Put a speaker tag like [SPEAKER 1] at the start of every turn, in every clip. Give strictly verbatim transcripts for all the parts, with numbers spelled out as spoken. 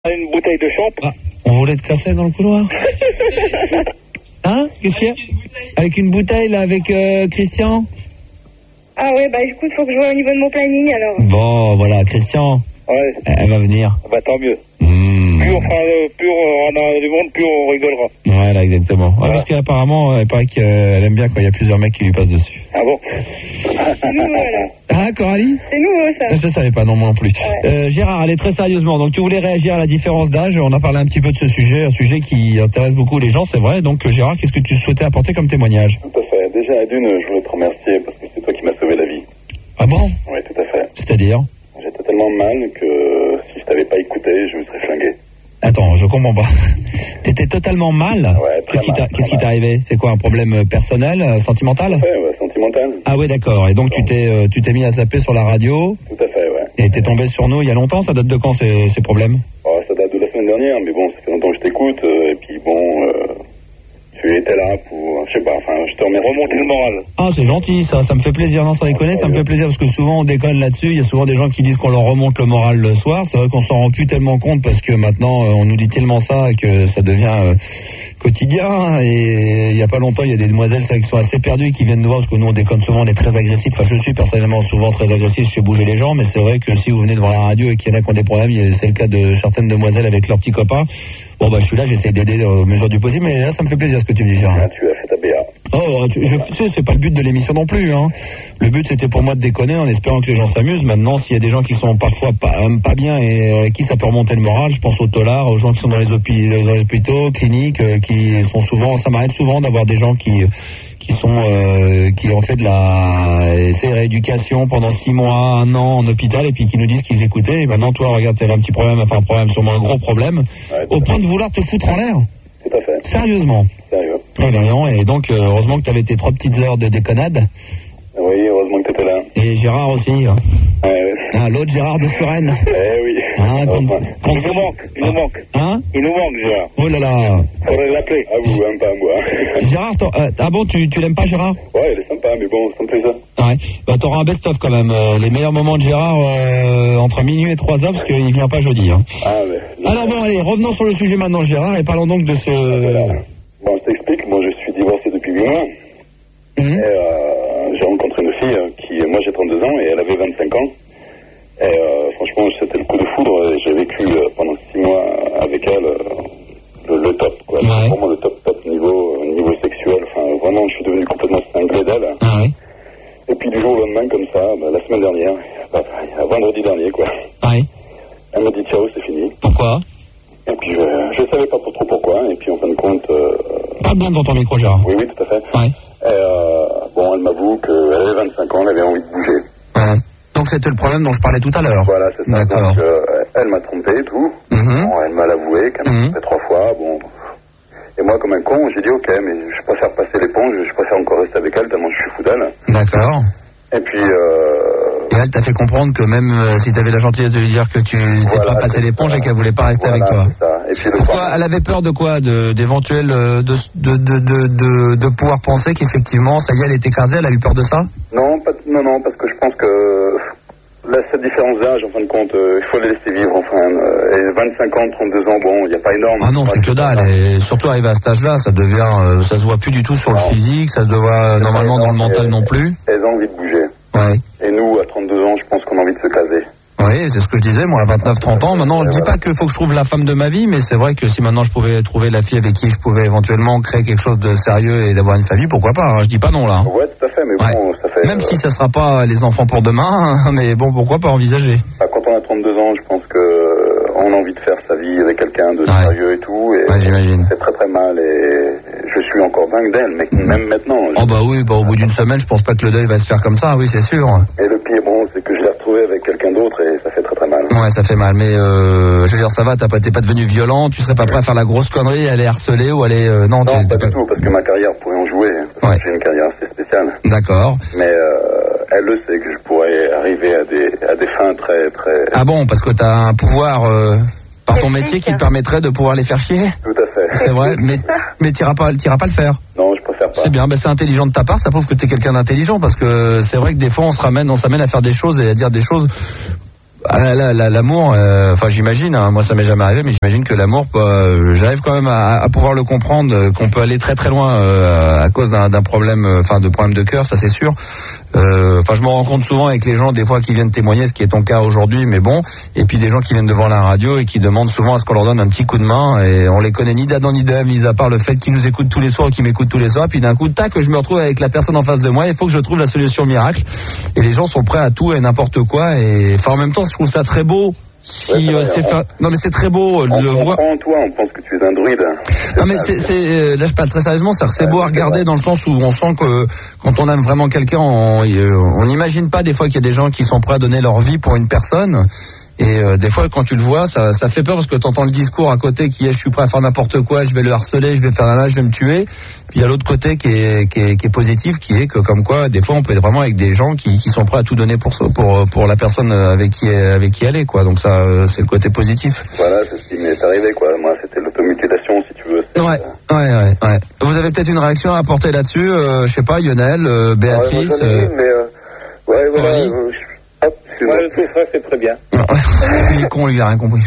[SPEAKER 1] Une bouteille de champ.
[SPEAKER 2] Ah, on voulait te casser dans le couloir. Hein? Qu'est-ce qu'il y a? Avec une bouteille, là, avec euh, Christian?
[SPEAKER 3] Ah ouais, bah écoute, faut que je vois au niveau de mon planning, alors.
[SPEAKER 2] Bon, voilà, Christian.
[SPEAKER 1] Ouais.
[SPEAKER 2] Elle va venir.
[SPEAKER 1] Bah tant mieux.
[SPEAKER 2] Mmh.
[SPEAKER 1] Plus on fera, euh, plus on en a du monde, plus on rigolera.
[SPEAKER 2] Voilà, exactement. Ouais,
[SPEAKER 1] Voilà.
[SPEAKER 2] parce qu'apparemment, il paraît qu'elle aime bien quand il y a plusieurs mecs qui lui passent dessus.
[SPEAKER 1] Ah bon?
[SPEAKER 3] C'est nouveau, là.
[SPEAKER 2] Ah, Coralie?
[SPEAKER 3] C'est nouveau, ça.
[SPEAKER 2] Je ne savais pas, non, moi non plus.
[SPEAKER 3] Ouais.
[SPEAKER 2] Euh, Gérard, allez, très sérieusement, donc tu voulais réagir à la différence d'âge, on a parlé un petit peu de ce sujet, un sujet qui intéresse beaucoup les gens, c'est vrai. Donc Gérard, qu'est-ce que tu souhaitais apporter comme témoignage?
[SPEAKER 4] Tout à fait. Déjà, d'une, je voulais te remercier parce que c'est toi qui m'as sauvé la vie.
[SPEAKER 2] Ah bon?
[SPEAKER 4] Oui, tout à fait.
[SPEAKER 2] C'est-à-dire?
[SPEAKER 4] J'étais tellement mal que si je t'avais pas écouté, je me serais flingué.
[SPEAKER 2] Attends, je comprends pas. T'étais totalement mal?
[SPEAKER 4] Ouais, très
[SPEAKER 2] Qu'est-ce qui
[SPEAKER 4] mal,
[SPEAKER 2] t'a,
[SPEAKER 4] très
[SPEAKER 2] qu'est-ce qui
[SPEAKER 4] mal.
[SPEAKER 2] t'est arrivé? C'est quoi, un problème euh, personnel, euh, sentimental?
[SPEAKER 4] Ouais, ouais, sentimental.
[SPEAKER 2] Ah oui, d'accord. Et donc tu t'es, euh, tu t'es mis à zapper sur la radio
[SPEAKER 4] Tout à fait, ouais.
[SPEAKER 2] et t'es tombé sur nous il y a longtemps. Ça date de quand ces, ces problèmes?
[SPEAKER 4] Oh, ça date de la semaine dernière, mais bon, ça fait longtemps que je t'écoute. euh, et puis bon, euh, tu étais là pour, je sais pas, enfin, je te remercie.
[SPEAKER 1] Remonter le moral.
[SPEAKER 2] Ah, c'est gentil, ça, ça me fait plaisir. Non, sans déconner, ça me fait plaisir parce que souvent on déconne là-dessus. Il y a souvent des gens qui disent qu'on leur remonte le moral le soir. C'est vrai qu'on s'en rend plus tellement compte parce que maintenant euh, on nous dit tellement ça que ça devient euh, quotidien. Et il y a pas longtemps, il y a des demoiselles ça, qui sont assez perdues et qui viennent nous voir parce que nous on déconne souvent, on est très agressifs. Enfin, je suis personnellement souvent très agressif, je fais bouger les gens, mais c'est vrai que si vous venez devant la radio et qu'il y en a qui ont des problèmes, il y a- c'est le cas de certaines demoiselles avec leurs petits copains. Bon bah je suis là, j'essaie d'aider aux mesures du possible, mais là ça me fait plaisir ce que tu me dis, Gérard.
[SPEAKER 4] Ah, tu as fait ta B A.
[SPEAKER 2] Oh, tu, je, tu sais, c'est pas le but de l'émission non plus, hein. Le but c'était pour moi de déconner en espérant que les gens s'amusent. Maintenant, s'il y a des gens qui sont parfois pas, euh, pas bien et euh, qui ça peut remonter le moral, je pense aux tolards, aux gens qui sont dans les, hôpi- dans les hôpitaux, cliniques, euh, qui sont souvent, ça m'arrive souvent d'avoir des gens qui qui sont euh, qui ont fait de la essai rééducation pendant six mois, un an en hôpital et puis qui nous disent qu'ils écoutaient. Et maintenant, toi, regarde, t'avais un petit problème, enfin un problème, sûrement un gros problème,
[SPEAKER 4] Ouais, tout
[SPEAKER 2] au
[SPEAKER 4] à
[SPEAKER 2] point de vouloir te foutre en l'air.
[SPEAKER 4] Tout à fait.
[SPEAKER 2] Sérieusement.
[SPEAKER 4] Sérieux.
[SPEAKER 2] Eh ben non, et donc euh, heureusement que tu avais tes trois petites heures de déconnade.
[SPEAKER 4] Oui, heureusement que t'étais là.
[SPEAKER 2] Et Gérard aussi. Hein.
[SPEAKER 4] Ouais, ouais.
[SPEAKER 2] Ah, l'autre Gérard de Suresnes.
[SPEAKER 4] Eh oui.
[SPEAKER 2] Hein, qu'on-
[SPEAKER 4] Heureusement.
[SPEAKER 2] qu'on-
[SPEAKER 1] Il nous manque, il nous manque.
[SPEAKER 2] Hein?
[SPEAKER 1] Il nous manque, Gérard.
[SPEAKER 2] Oh là là.
[SPEAKER 1] Faudrait l'appeler.
[SPEAKER 4] Ah, vous, hein, pas moi.
[SPEAKER 2] Gérard, t'en- euh, ah bon, tu, tu l'aimes pas Gérard?
[SPEAKER 4] Ouais, elle est sympa, mais bon, ça me plaît ça.
[SPEAKER 2] Ouais. Bah t'auras un best-of quand même. euh, les meilleurs moments de Gérard euh, entre minuit et trois heures parce qu'il vient pas jeudi. Hein.
[SPEAKER 4] Ah, mais...
[SPEAKER 2] Alors bon, allez, revenons sur le sujet maintenant Gérard et parlons donc de ce...
[SPEAKER 4] Voilà. Bon, je t'explique, moi je suis divorcé depuis huit mois.
[SPEAKER 2] Mhm.
[SPEAKER 4] Et, euh, j'ai rencontré une fille euh, qui, moi j'ai trente-deux ans et elle avait vingt-cinq ans. Et euh, franchement, c'était le coup de foudre. Et j'ai vécu euh, pendant six mois avec elle euh, le, le top, quoi.
[SPEAKER 2] Ouais.
[SPEAKER 4] Vraiment le top, top niveau, euh, niveau sexuel. Enfin, vraiment, je suis devenu complètement cinglé d'elle.
[SPEAKER 2] Ah ouais.
[SPEAKER 4] Et puis du jour au lendemain, comme ça, bah, la semaine dernière, bah, vendredi dernier, quoi.
[SPEAKER 2] Ah ouais.
[SPEAKER 4] Elle m'a dit ciao, c'est fini.
[SPEAKER 2] Pourquoi?
[SPEAKER 4] Et puis je, je savais pas pour trop pourquoi. Et puis en fin de compte, euh,
[SPEAKER 2] Parle bien devant ton micro Gérard.
[SPEAKER 4] oui, oui, tout à fait.
[SPEAKER 2] Ouais.
[SPEAKER 4] Et, euh, bon, elle m'avoue qu'elle avait vingt-cinq ans, elle avait envie de bouger.
[SPEAKER 2] Ouais. Donc c'était le problème dont je parlais tout à l'heure.
[SPEAKER 4] Voilà, c'est ça.
[SPEAKER 2] D'accord.
[SPEAKER 4] Donc, euh, elle m'a trompé et tout.
[SPEAKER 2] Mhm.
[SPEAKER 4] Bon, elle m'a l'avoué, qu'elle m'a
[SPEAKER 2] Mhm.
[SPEAKER 4] trompé trois fois. Bon. Et moi, comme un con, j'ai dit ok, mais je préfère passer l'éponge, je préfère encore rester avec elle tellement je suis fou d'elle.
[SPEAKER 2] D'accord.
[SPEAKER 4] Et puis, euh,
[SPEAKER 2] Et elle t'a fait comprendre que même euh, si t'avais la gentillesse de lui dire que tu n'étais
[SPEAKER 4] Voilà,
[SPEAKER 2] pas passé
[SPEAKER 4] c'est
[SPEAKER 2] l'éponge
[SPEAKER 4] ça.
[SPEAKER 2] et qu'elle voulait pas rester
[SPEAKER 4] voilà,
[SPEAKER 2] avec toi.
[SPEAKER 4] c'est ça. Et puis le
[SPEAKER 2] Pourquoi
[SPEAKER 4] soir-
[SPEAKER 2] elle avait peur de quoi? De d'éventuels euh, de, de, de, de, de, de pouvoir penser qu'effectivement ça y est, elle est écrasée, elle a eu peur de ça?
[SPEAKER 4] Non, pas, non, non, parce que je pense que là, cette différence d'âge, en fin de compte, euh, il faut les laisser vivre. Enfin, euh, et vingt-cinq ans, trente-deux ans, bon, il n'y a pas énorme.
[SPEAKER 2] Ah non, c'est que dalle. Et surtout arrivé à cet âge-là, ça devient, euh, ça se voit plus du tout sur le
[SPEAKER 4] Non.
[SPEAKER 2] physique, ça se voit euh, normalement dans le mental non plus.
[SPEAKER 4] Elles ont envie de bouger.
[SPEAKER 2] Ouais.
[SPEAKER 4] Et nous, à trente-deux ans, je pense qu'on a envie de se caser.
[SPEAKER 2] Oui, c'est ce que je disais, moi, à vingt-neuf trente ans. Maintenant, je dis pas qu'il faut que je trouve la femme de ma vie, mais c'est vrai que si maintenant je pouvais trouver la fille avec qui je pouvais éventuellement créer quelque chose de sérieux et d'avoir une famille, pourquoi pas, hein, je dis pas non, là. Hein.
[SPEAKER 4] Ouais, tout à fait, mais bon,
[SPEAKER 2] Ouais.
[SPEAKER 4] ça fait...
[SPEAKER 2] Même
[SPEAKER 4] euh,
[SPEAKER 2] si ça sera pas les enfants pour demain, hein, mais bon, pourquoi pas envisager.
[SPEAKER 4] bah, quand on a trente-deux ans, je pense que euh, on a envie de faire sa vie avec quelqu'un de
[SPEAKER 2] Ouais.
[SPEAKER 4] sérieux et tout. Et
[SPEAKER 2] Ouais, j'imagine.
[SPEAKER 4] c'est très très mal et je suis encore dingue d'elle, mais même maintenant.
[SPEAKER 2] Oh bah oui, bah au bout d'une semaine, je pense pas que le deuil va se faire comme ça, oui, c'est sûr.
[SPEAKER 4] Et le pire, bon, c'est que je l'ai retrouvée avec quelqu'un d'autre et ça fait très très mal.
[SPEAKER 2] Ouais, ça fait mal, mais euh, je veux dire, ça va, t'as pas, t'es pas devenu violent, tu serais pas prêt à faire la grosse connerie, aller harceler ou aller... Euh, non,
[SPEAKER 4] Non,
[SPEAKER 2] t'es-
[SPEAKER 4] pas
[SPEAKER 2] t'es
[SPEAKER 4] du tout, parce que ma carrière pourrait en jouer. hein, parce
[SPEAKER 2] Ouais.
[SPEAKER 4] que j'ai une carrière assez spéciale.
[SPEAKER 2] D'accord.
[SPEAKER 4] Mais euh, elle le sait que je pourrais arriver à des, à des fins très très...
[SPEAKER 2] Ah bon, parce que t'as un pouvoir euh, par ton métier qui te permettrait de pouvoir les faire chier.
[SPEAKER 4] Tout à fait.
[SPEAKER 2] C'est vrai, mais mais t'iras pas, t'iras pas le faire.
[SPEAKER 4] Non, je préfère pas.
[SPEAKER 2] C'est bien, ben c'est intelligent de ta part, ça prouve que t'es quelqu'un d'intelligent, parce que c'est vrai que des fois on se ramène, on s'amène à faire des choses et à dire des choses Ah, là, là, l'amour, enfin euh, j'imagine, hein, moi ça m'est jamais arrivé, mais j'imagine que l'amour, euh, j'arrive quand même à, à pouvoir le comprendre, euh, qu'on peut aller très très loin euh, à cause d'un, d'un problème, enfin de problème de cœur, ça c'est sûr. Enfin, euh, je me rends compte souvent avec les gens des fois qui viennent témoigner, ce qui est ton cas aujourd'hui, mais bon. Et puis des gens qui viennent devant la radio et qui demandent souvent à ce qu'on leur donne un petit coup de main. Et on les connaît ni d'Adam ni d'Ève, mis à part le fait qu'ils nous écoutent tous les soirs ou qu'ils m'écoutent tous les soirs. Puis d'un coup, tac, je me retrouve avec la personne en face de moi. Il faut que je trouve la solution miracle. Et les gens sont prêts à tout et n'importe quoi. Et enfin, en même temps, je trouve ça très beau. Si ouais, euh, c'est faire... non mais c'est très beau de le voir.
[SPEAKER 4] On toi, on pense que tu es un druide.
[SPEAKER 2] Non mais c'est, c'est là je parle très sérieusement, c'est, c'est ouais, beau à regarder vrai. Dans le sens où on sent que quand on aime vraiment quelqu'un, on n'imagine pas des fois qu'il y a des gens qui sont prêts à donner leur vie pour une personne. Et euh, des fois, quand tu le vois, ça, ça fait peur parce que tu entends le discours à côté qui est « je suis prêt à faire n'importe quoi, je vais le harceler, je vais faire un âge, je vais me tuer ». Puis il y a l'autre côté qui est, qui est, qui est positif, qui est que comme quoi, des fois, on peut être vraiment avec des gens qui, qui sont prêts à tout donner pour, pour, pour la personne avec qui, avec qui elle est, quoi. Donc ça, c'est le côté positif.
[SPEAKER 4] Voilà, c'est ce qui m'est arrivé, quoi. Moi, c'était l'automutilation, si tu veux.
[SPEAKER 2] Ouais, ouais, ouais, ouais. Vous avez peut-être une réaction à apporter là-dessus, euh, je sais pas, Lionel, euh, Béatrice.
[SPEAKER 4] Ouais, moi, j'en ai, mais euh, ouais, voilà.
[SPEAKER 1] Euh, Hop, ouais, tout ça, c'est très bien.
[SPEAKER 2] Il est con, lui, il a rien compris.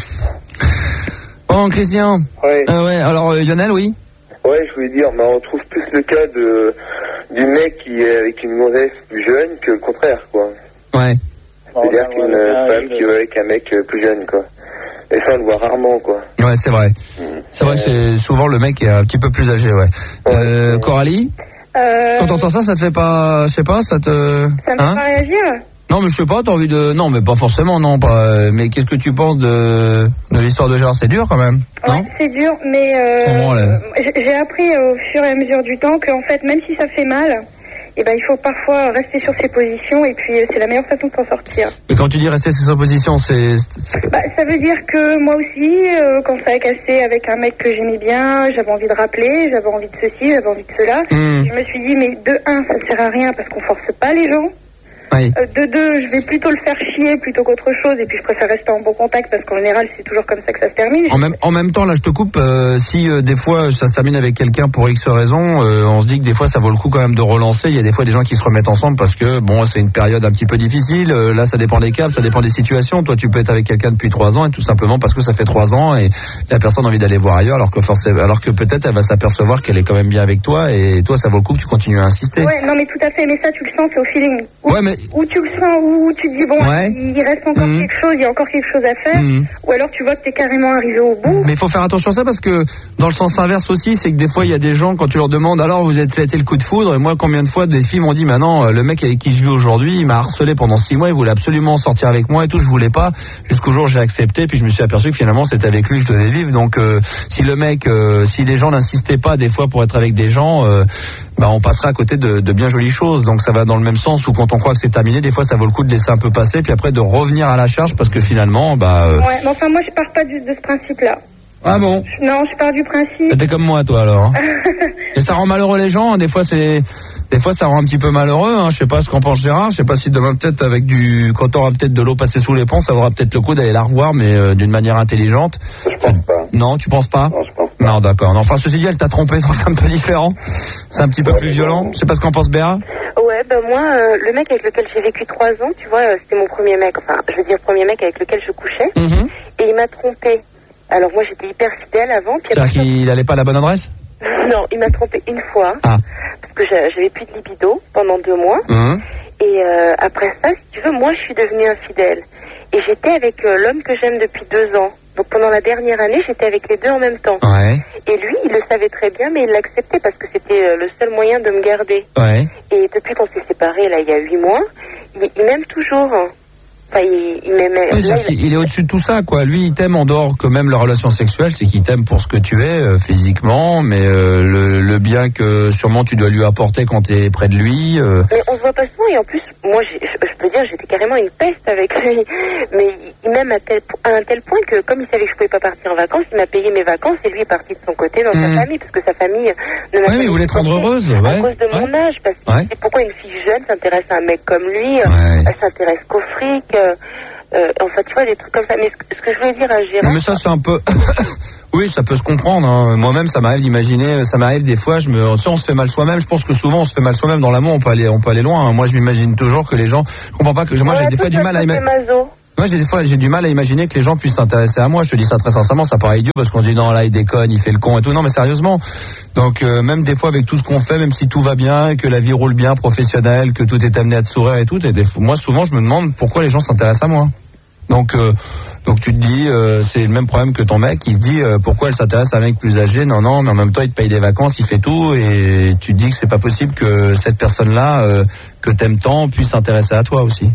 [SPEAKER 2] Bon, Christian.
[SPEAKER 1] Ouais.
[SPEAKER 2] Euh, ouais, alors, euh, Lionel, oui.
[SPEAKER 5] Ouais, je voulais dire, mais on trouve plus le cas de du mec qui est avec une gonzesse plus jeune que le contraire, quoi.
[SPEAKER 2] Ouais.
[SPEAKER 5] C'est-à-dire qu'une ouais, femme qui est avec un mec plus jeune, quoi. Et ça, on le voit rarement, quoi.
[SPEAKER 2] Ouais, c'est vrai. Mmh. C'est vrai que c'est souvent le mec est un petit peu plus âgé, ouais. ouais euh, ouais. Coralie
[SPEAKER 3] euh...
[SPEAKER 2] Quand t'entends ça, ça te fait pas, je sais pas, ça te...
[SPEAKER 3] Ça me hein fait pas réagir.
[SPEAKER 2] Non, mais je sais pas, t'as envie de... Non, mais pas forcément, non. Pas... Mais qu'est-ce que tu penses de, de l'histoire de Gérard? C'est dur, quand même, non?
[SPEAKER 3] Ouais, c'est dur, mais euh... j'ai appris au fur et à mesure du temps qu'en fait, même si ça fait mal, eh ben, il faut parfois rester sur ses positions et puis c'est la meilleure façon de s'en sortir.
[SPEAKER 2] Mais quand tu dis rester sur ses positions, c'est... c'est...
[SPEAKER 3] Bah, ça veut dire que moi aussi, euh, quand ça a cassé avec un mec que j'aimais bien, j'avais envie de rappeler, j'avais envie de ceci, j'avais envie de cela. Mmh. Je me suis dit, mais de un, ça ne sert à rien parce qu'on force pas les gens.
[SPEAKER 2] Oui.
[SPEAKER 3] Euh, de deux, je vais plutôt le faire chier plutôt qu'autre chose et puis je préfère rester en bon contact parce qu'en général c'est toujours comme ça que ça se termine.
[SPEAKER 2] En même, en même temps, là je te coupe, euh, si euh, des fois ça se termine avec quelqu'un pour X raison, euh, on se dit que des fois ça vaut le coup quand même de relancer. Il y a des fois des gens qui se remettent ensemble parce que bon c'est une période un petit peu difficile, euh, là ça dépend des cas, ça dépend des situations. Toi tu peux être avec quelqu'un depuis trois ans et tout simplement parce que ça fait trois ans et la personne a envie d'aller voir ailleurs alors que forcément, alors que peut-être elle va s'apercevoir qu'elle est quand même bien avec toi et toi ça vaut le coup que tu continues à insister.
[SPEAKER 3] Ouais, non mais tout à fait, mais ça tu le sens, c'est au feeling. Ou,
[SPEAKER 2] ouais, mais...
[SPEAKER 3] ou tu le sens où tu te dis bon ouais. il reste encore mmh. quelque chose, il y a encore quelque chose à faire mmh. ou alors tu vois que t'es carrément arrivé au bout.
[SPEAKER 2] Mais il faut faire attention à ça parce que dans le sens inverse aussi, c'est que des fois il y a des gens quand tu leur demandes alors vous êtes ça a été le coup de foudre et moi combien de fois des filles m'ont dit maintenant le mec avec qui je vis aujourd'hui il m'a harcelé pendant six mois, il voulait absolument sortir avec moi et tout, je voulais pas jusqu'au jour où j'ai accepté puis je me suis aperçu que finalement c'était avec lui que je devais vivre donc euh, si le mec euh, si les gens n'insistaient pas des fois pour être avec des gens euh, bah on passera à côté de, de bien jolies choses donc ça va dans le même sens où quand on croit que c'est terminé des fois ça vaut le coup de laisser un peu passer puis après de revenir à la charge parce que finalement bah euh...
[SPEAKER 3] ouais mais enfin moi je pars pas du, de ce principe là.
[SPEAKER 2] Ah bon?
[SPEAKER 3] Non je pars du principe.
[SPEAKER 2] T'es comme moi toi alors. Et ça rend malheureux les gens, des fois c'est des fois ça rend un petit peu malheureux, hein. Je sais pas ce qu'en pense Gérard, je sais pas si demain peut-être avec du quand on aura peut-être de l'eau passée sous les ponts, ça vaudra peut-être le coup d'aller la revoir mais euh, d'une manière intelligente.
[SPEAKER 4] Je pense pas.
[SPEAKER 2] Non, tu penses pas?
[SPEAKER 4] Non, je pense pas.
[SPEAKER 2] Non, d'accord. Non, enfin ceci dit, elle t'a trompé, donc c'est un peu différent. C'est un petit peu ouais, plus violent. Je sais pas ce qu'en pense Béa.
[SPEAKER 6] Ouais, ben moi, euh, le mec avec lequel j'ai vécu trois ans, tu vois, euh, c'était mon premier mec. Enfin, je veux dire premier mec avec lequel je couchais. Mm-hmm. Et il m'a trompé. Alors moi, j'étais hyper fidèle avant. Puis
[SPEAKER 2] c'est-à-dire qu'il allait pas à la bonne adresse?
[SPEAKER 6] Non, il m'a trompé une fois.
[SPEAKER 2] Ah.
[SPEAKER 6] Parce que j'avais plus de libido pendant deux mois.
[SPEAKER 2] Mm-hmm.
[SPEAKER 6] Et euh, après ça, si tu veux, moi, je suis devenue infidèle. Et j'étais avec euh, l'homme que j'aime depuis deux ans. Donc pendant la dernière année, j'étais avec les deux en même temps.
[SPEAKER 2] Ouais.
[SPEAKER 6] Et lui, il le savait très bien, mais il l'acceptait parce que c'était euh, le seul moyen de me garder.
[SPEAKER 2] Ouais.
[SPEAKER 6] Et depuis qu'on s'est séparés, là, il y a huit mois, il, il m'aime toujours. Enfin, il, il m'aimait.
[SPEAKER 2] Oui,
[SPEAKER 6] là,
[SPEAKER 2] il... il est au-dessus de tout ça, quoi. Lui, il t'aime en dehors que même la relation sexuelle, c'est qu'il t'aime pour ce que tu es euh, physiquement, mais euh, le, le bien que sûrement tu dois lui apporter quand tu es près de lui. Euh...
[SPEAKER 6] Mais on se voit pas souvent et en plus, moi, je, je peux dire, j'étais carrément une peste avec lui. Mais il m'aime à, tel, à un tel point que, comme il savait que je pouvais pas partir en vacances, il m'a payé mes vacances et lui est parti de son côté dans mmh. sa famille parce que sa famille ne m'a
[SPEAKER 2] ouais, pas. Oui, il voulait te rendre heureuse.
[SPEAKER 6] À
[SPEAKER 2] ouais.
[SPEAKER 6] cause de
[SPEAKER 2] ouais.
[SPEAKER 6] mon âge, parce que
[SPEAKER 2] ouais.
[SPEAKER 6] c'est pourquoi une fille jeune s'intéresse à un mec comme lui.
[SPEAKER 2] Ouais.
[SPEAKER 6] Elle s'intéresse qu'au fric. Euh, Euh, enfin, tu vois, des trucs comme ça. Mais ce, ce que je voulais dire à Gérard...
[SPEAKER 2] Mais ça, c'est un peu... oui, ça peut se comprendre. Hein. Moi-même, ça m'arrive d'imaginer... Ça m'arrive des fois, je me... tu sais, on se fait mal soi-même. Je pense que souvent, on se fait mal soi-même dans l'amour. On peut aller, on peut aller loin. Hein. Moi, je m'imagine toujours que les gens... Je comprends pas que... Moi,
[SPEAKER 6] ouais,
[SPEAKER 2] j'ai des fois du mal à imaginer...
[SPEAKER 6] Ouais,
[SPEAKER 2] Moi, j'ai des fois, j'ai du mal à imaginer que les gens puissent s'intéresser à moi. Je te dis ça très sincèrement, ça paraît idiot parce qu'on se dit non, là, il déconne, il fait le con et tout. Non, mais sérieusement. Donc, euh, même des fois, avec tout ce qu'on fait, même si tout va bien, et que la vie roule bien, professionnelle, que tout est amené à te sourire et tout, et des, moi, souvent, je me demande pourquoi les gens s'intéressent à moi. Donc, euh, donc tu te dis, euh, c'est le même problème que ton mec. Il se dit, euh, pourquoi elle s'intéresse à un mec plus âgé? Non, non, mais en même temps, il te paye des vacances, il fait tout, et tu te dis que c'est pas possible que cette personne-là, euh, que t'aimes tant, puisse s'intéresser à toi aussi.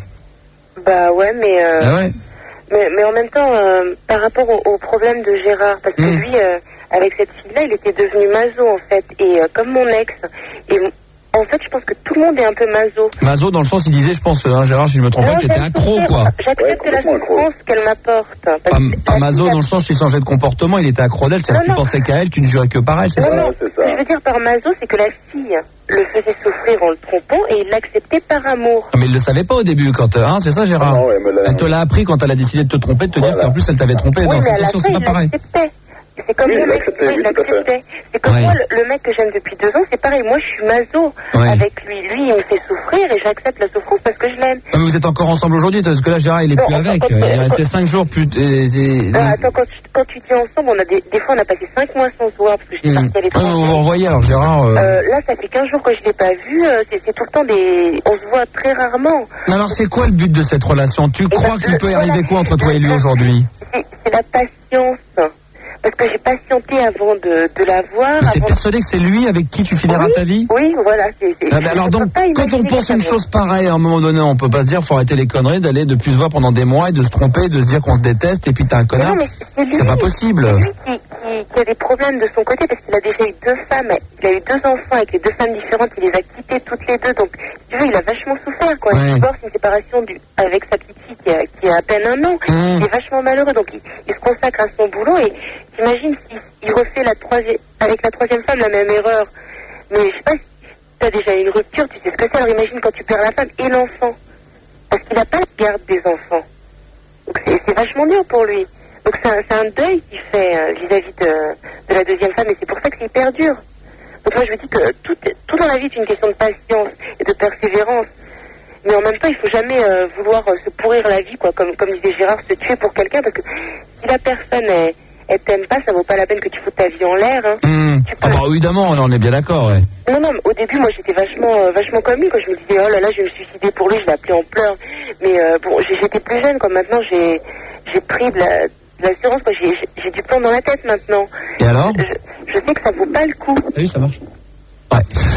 [SPEAKER 6] Bah ouais, mais euh,
[SPEAKER 2] ah ouais.
[SPEAKER 6] mais, mais en même temps, euh, par rapport au, au problème de Gérard, parce que mmh. lui, euh, avec cette fille-là, il était devenu maso en fait, et euh, comme mon ex, et en fait, je pense que tout le monde est un peu maso.
[SPEAKER 2] Maso dans le sens, il disait, je pense, hein, Gérard, si je me trompe pas, que t'étais accro, quoi.
[SPEAKER 6] J'accepte ouais, la souffrance qu'elle m'apporte.
[SPEAKER 2] Pas, pas maso dans le sens, il changeait de comportement, il était accro d'elle, c'est-à-dire que tu pensais qu'à elle, tu ne jurais que par elle, c'est
[SPEAKER 6] non,
[SPEAKER 2] ça?
[SPEAKER 6] Non, c'est ça. Ce que je veux dire par maso, c'est que la fille le faisait souffrir en le trompant et il l'acceptait par amour.
[SPEAKER 2] Mais il le savait pas au début, quand, hein, c'est ça, Gérard? Non, ouais, elle te l'a appris quand elle a décidé de te tromper, de te voilà. dire qu'en plus elle t'avait trompé.
[SPEAKER 6] Oui,
[SPEAKER 2] dans
[SPEAKER 6] mais
[SPEAKER 2] cette situation, c'est pas pareil.
[SPEAKER 6] C'est comme
[SPEAKER 4] oui,
[SPEAKER 6] le mec, oui, il l'acceptait. C'est comme ouais. moi, le, le mec que j'aime depuis deux ans, c'est pareil. Moi, je suis maso ouais. avec lui. Lui, il me fait souffrir et j'accepte la souffrance parce que je l'aime.
[SPEAKER 2] Ah, mais vous êtes encore ensemble aujourd'hui, parce que là, Gérard, il est non, plus avec. Quand, il est resté cinq jours plus. Et, et...
[SPEAKER 6] Ah, attends, quand tu, quand tu dis ensemble, on a des, des fois, on a passé cinq mois sans se voir parce que j'étais mmh. partie à l'étranger.
[SPEAKER 2] Ah, vous vous revoyez alors, Gérard euh...
[SPEAKER 6] Euh, Là, ça fait quinze jours que je l'ai pas vu. Euh, c'est, c'est tout le temps des. On se voit très rarement.
[SPEAKER 2] Alors, c'est quoi le but de cette relation? Tu et crois ben, qu'il peut y arriver quoi entre toi et lui aujourd'hui?
[SPEAKER 6] C'est, c'est la patience. Parce que j'ai patienté avant de, de la voir.
[SPEAKER 2] Mais t'es persuadé que c'est lui avec qui tu finiras
[SPEAKER 6] oui,
[SPEAKER 2] ta vie?
[SPEAKER 6] Oui, voilà. C'est, c'est,
[SPEAKER 2] ah ben alors donc, quand on pense une chose pareille, à un moment donné, on peut pas se dire, faut arrêter les conneries, d'aller de plus se voir pendant des mois et de se tromper, de se dire qu'on se déteste et puis t'es un connard.
[SPEAKER 6] Non, c'est, lui,
[SPEAKER 2] c'est pas possible.
[SPEAKER 6] C'est lui qui, qui, qui a des problèmes de son côté parce qu'il a déjà eu deux femmes, il a eu deux enfants avec les deux femmes différentes, il les a quittées toutes les deux. Donc, tu vois, il a vachement souffert, quoi. Ouais. Il divorce, une séparation du, avec sa petite fille qui a, qui a à peine un an. Mmh. Il est vachement malheureux, donc il, il se consacre à son boulot et t'imagines s'il il refait la troisième, avec la troisième femme la même erreur. Mais je sais pas si t'as déjà une rupture, tu sais ce que c'est. Alors imagine quand tu perds la femme et l'enfant. Parce qu'il n'a pas la garde des enfants. Donc c'est, c'est vachement dur pour lui. Donc c'est un, c'est un deuil qu'il fait euh, vis-à-vis de, de la deuxième femme et c'est pour ça que c'est hyper dur. Donc moi je me dis que tout, tout dans la vie est une question de patience et de persévérance. Mais en même temps, il faut jamais euh, vouloir euh, se pourrir la vie, quoi, comme, comme disait Gérard, se tuer pour quelqu'un, parce que si la personne est elle t'aime pas, ça vaut pas la peine que tu foutes ta vie en l'air. Hein.
[SPEAKER 2] Mmh. Peux... Ah bah évidemment, on est bien d'accord, ouais.
[SPEAKER 6] Non, non, au début, moi, j'étais vachement, euh, vachement comique. Je me disais, oh là là, je vais me suicider pour lui, je l'ai appelé en pleurs. Mais euh, bon, j'étais plus jeune, quoi. Maintenant, j'ai, j'ai pris de, la, de l'assurance, quoi. J'ai, j'ai du plomb dans la tête maintenant.
[SPEAKER 2] Et alors
[SPEAKER 6] je, je sais que ça vaut pas le coup.
[SPEAKER 2] Ah oui, ça marche. Ouais.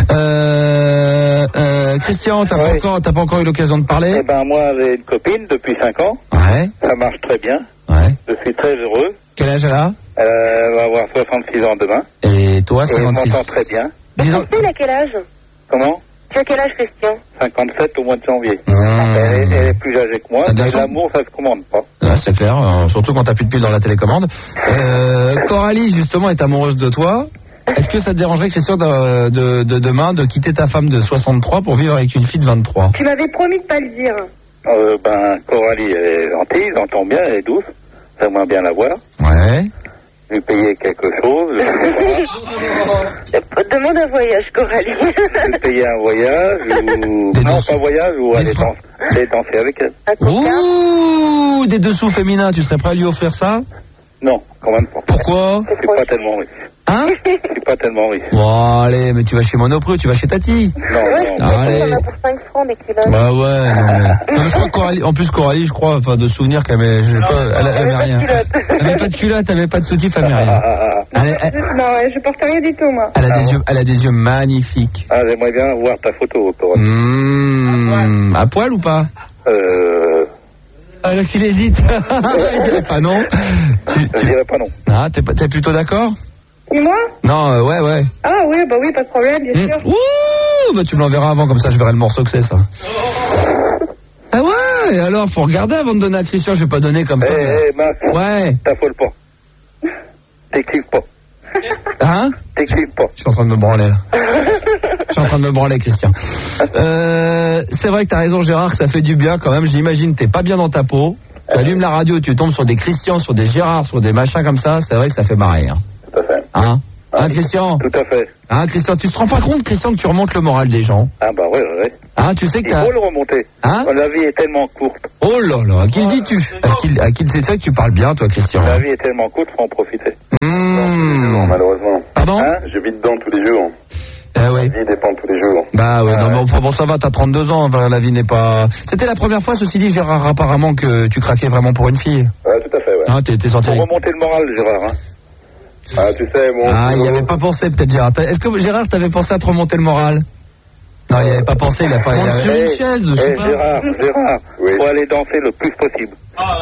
[SPEAKER 2] Euh, euh, Christian, t'as, ouais. pas encore, t'as pas encore eu l'occasion de parler?
[SPEAKER 1] Eh ben, moi, j'ai une copine depuis cinq ans.
[SPEAKER 2] Ouais.
[SPEAKER 1] Ça marche très bien.
[SPEAKER 2] Ouais.
[SPEAKER 1] Je suis très heureux.
[SPEAKER 2] Quel âge elle a?
[SPEAKER 1] Elle va avoir soixante-six ans demain.
[SPEAKER 2] Et toi, cinquante-six?
[SPEAKER 1] Et elle m'entend très bien.
[SPEAKER 6] Christian, à quel âge?
[SPEAKER 1] Comment?
[SPEAKER 6] Tu as quel âge, Christian?
[SPEAKER 1] cinquante-sept au mois de janvier.
[SPEAKER 2] Mmh.
[SPEAKER 1] Elle, est, elle est plus âgée que moi, mais l'amour, ça se commande pas.
[SPEAKER 2] Ouais, c'est clair, euh, surtout quand t'as plus de pile dans la télécommande. Euh, Coralie, justement, est amoureuse de toi. Est-ce que ça te dérangerait, Christian, de, de, de demain, de quitter ta femme de soixante-trois pour vivre avec une fille de vingt-trois?
[SPEAKER 3] Tu m'avais promis de pas le dire.
[SPEAKER 1] Euh, ben, Coralie, elle est gentille, j'entends bien, elle est douce. J'aimerais bien la voir.
[SPEAKER 2] Ouais.
[SPEAKER 1] Lui payer quelque chose.
[SPEAKER 6] Demande un voyage, Coralie.
[SPEAKER 1] Lui payer un voyage ou...
[SPEAKER 2] Des
[SPEAKER 1] non,
[SPEAKER 2] dessous.
[SPEAKER 1] Pas voyage, ou aller, danser, aller danser avec elle.
[SPEAKER 2] Ouh, des dessous féminins, tu serais prêt à lui offrir ça?
[SPEAKER 1] Non, quand même pas.
[SPEAKER 2] Pourquoi?
[SPEAKER 1] Je suis pas tellement riche.
[SPEAKER 2] Hein?
[SPEAKER 1] Je suis pas tellement riche.
[SPEAKER 2] Bon, allez, mais tu vas chez Monoprix, tu vas chez Tati.
[SPEAKER 1] Non, ouais, non.
[SPEAKER 2] Allez.
[SPEAKER 6] On a pour cinq francs des kilos.
[SPEAKER 2] Bah ouais, non mais... non, mais je crois que Coralie, en plus Coralie, je crois, enfin de souvenir qu'elle avait, je sais pas, elle, elle avait rien. Elle avait pas de culotte, elle avait pas de soutif, elle avait rien.
[SPEAKER 3] Elle, elle... Non, je porte rien du tout, moi.
[SPEAKER 2] Elle a des yeux, elle a des yeux magnifiques.
[SPEAKER 1] Ah, j'aimerais bien voir ta photo, Coralie.
[SPEAKER 2] Mmh, à poil ou pas?
[SPEAKER 1] Euh...
[SPEAKER 2] Alors qu'il hésite. Il dirait pas non.
[SPEAKER 1] Tu, tu... Je dirais pas non.
[SPEAKER 2] Ah, t'es, t'es plutôt d'accord?
[SPEAKER 3] Et moi?
[SPEAKER 2] Non, euh, ouais, ouais.
[SPEAKER 3] Ah oui, bah oui, pas de problème, bien mmh. sûr.
[SPEAKER 2] Ouh, bah tu me l'enverras avant, comme ça je verrai le morceau que c'est, ça. Ah ouais, et alors, faut regarder avant de donner à Christian, je vais pas donner comme ça.
[SPEAKER 1] Eh, mais... hey, Max,
[SPEAKER 2] ouais.
[SPEAKER 1] T'affole pas. T'écrives pas.
[SPEAKER 2] Hein?
[SPEAKER 1] T'écrives pas.
[SPEAKER 2] Je suis en train de me branler, là. Je suis en train de me branler, Christian. Euh, c'est vrai que t'as raison, Gérard, que ça fait du bien quand même. J'imagine t'es pas bien dans ta peau. Tu allumes la radio, tu tombes sur des Christians, sur des Gérard, sur des machins comme ça. C'est vrai que ça fait marrer. Hein.
[SPEAKER 1] Tout à fait.
[SPEAKER 2] Hein? Hein, Christian?
[SPEAKER 1] Tout à fait.
[SPEAKER 2] Hein, Christian, tu te rends pas compte, Christian, que tu remontes le moral des gens?
[SPEAKER 1] Ah bah ouais, ouais, ouais.
[SPEAKER 2] Hein, tu sais que
[SPEAKER 1] Il
[SPEAKER 2] t'as...
[SPEAKER 1] faut le remonter.
[SPEAKER 2] Hein?
[SPEAKER 1] La vie est tellement courte.
[SPEAKER 2] Oh là là, à qui le dis-tu? À qui, à qui c'est ça que tu parles bien, toi, Christian?
[SPEAKER 1] La vie est tellement courte, faut en profiter.
[SPEAKER 2] Mmh.
[SPEAKER 4] Malheureusement.
[SPEAKER 2] Pardon?
[SPEAKER 1] Hein?
[SPEAKER 4] Je vis dedans tous les jours.
[SPEAKER 2] Ah ouais.
[SPEAKER 4] La vie dépend tous les jours.
[SPEAKER 2] Bah ouais,
[SPEAKER 1] Ah
[SPEAKER 2] non,
[SPEAKER 1] ouais.
[SPEAKER 2] mais enfin, bon, ça va, t'as trente-deux ans, bah, la vie n'est pas... C'était la première fois, ceci dit, Gérard, apparemment, que tu craquais vraiment pour une fille.
[SPEAKER 4] Ouais, tout à fait, ouais.
[SPEAKER 2] Hein, t'es, t'es sorti
[SPEAKER 1] Faut
[SPEAKER 2] avec...
[SPEAKER 1] remonter le moral, Gérard. Hein.
[SPEAKER 4] Ah, tu sais, bon...
[SPEAKER 2] Ah, il n'y
[SPEAKER 4] euh,
[SPEAKER 2] avait pas pensé, peut-être, Gérard. T'as- Est-ce que, Gérard, t'avais pensé à te remonter le moral? Non, il n'y avait pas pensé, il a pas... il a-
[SPEAKER 1] Eh,
[SPEAKER 2] Sur une chaise, je sais
[SPEAKER 1] eh,
[SPEAKER 2] pas.
[SPEAKER 1] Gérard, Gérard,
[SPEAKER 4] Oui.
[SPEAKER 1] faut aller danser le plus possible.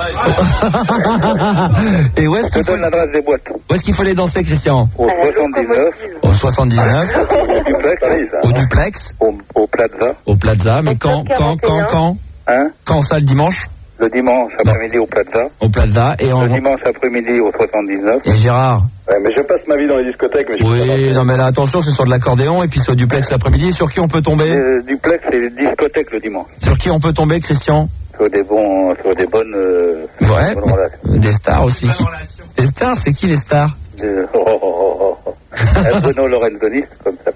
[SPEAKER 2] Et où est-ce
[SPEAKER 1] Je
[SPEAKER 2] qu'il
[SPEAKER 1] te
[SPEAKER 2] faut...
[SPEAKER 1] donne l'adresse des boîtes.
[SPEAKER 2] où est-ce qu'il faut aller danser, Christian?
[SPEAKER 1] Au
[SPEAKER 6] À la
[SPEAKER 1] soixante-dix-neuf,
[SPEAKER 2] Au soixante-dix-neuf,
[SPEAKER 1] au duplex,
[SPEAKER 4] Paris, ça.
[SPEAKER 2] au duplex,
[SPEAKER 1] au, au Plaza.
[SPEAKER 2] au Plaza, mais
[SPEAKER 6] Au
[SPEAKER 2] quand,
[SPEAKER 6] Club
[SPEAKER 2] quand, quand,
[SPEAKER 6] quarante et un.
[SPEAKER 2] quand?
[SPEAKER 1] Hein?
[SPEAKER 2] Quand ça, le dimanche?
[SPEAKER 1] Le dimanche après-midi au Plaza.
[SPEAKER 2] Au Plaza, et en...
[SPEAKER 1] Le dimanche après-midi au soixante-dix-neuf.
[SPEAKER 2] Et Gérard?
[SPEAKER 4] Ouais, mais je passe ma vie dans les discothèques, mais je peux pas
[SPEAKER 2] Oui,
[SPEAKER 4] danser.
[SPEAKER 2] non mais là attention, c'est sur de l'accordéon et puis c'est au duplex l'après-midi. Sur qui on peut tomber?
[SPEAKER 1] Le duplex, c'est les discothèques le dimanche.
[SPEAKER 2] Sur qui on peut tomber, Christian?
[SPEAKER 1] Sur des bons, sur des bonnes, euh,
[SPEAKER 2] Ouais,
[SPEAKER 1] bonnes relations.
[SPEAKER 2] des stars aussi. Qui... Des stars, c'est qui les stars?
[SPEAKER 1] De- oh, oh, oh, oh, oh. Un Bruno Lorenzoni, comme ça.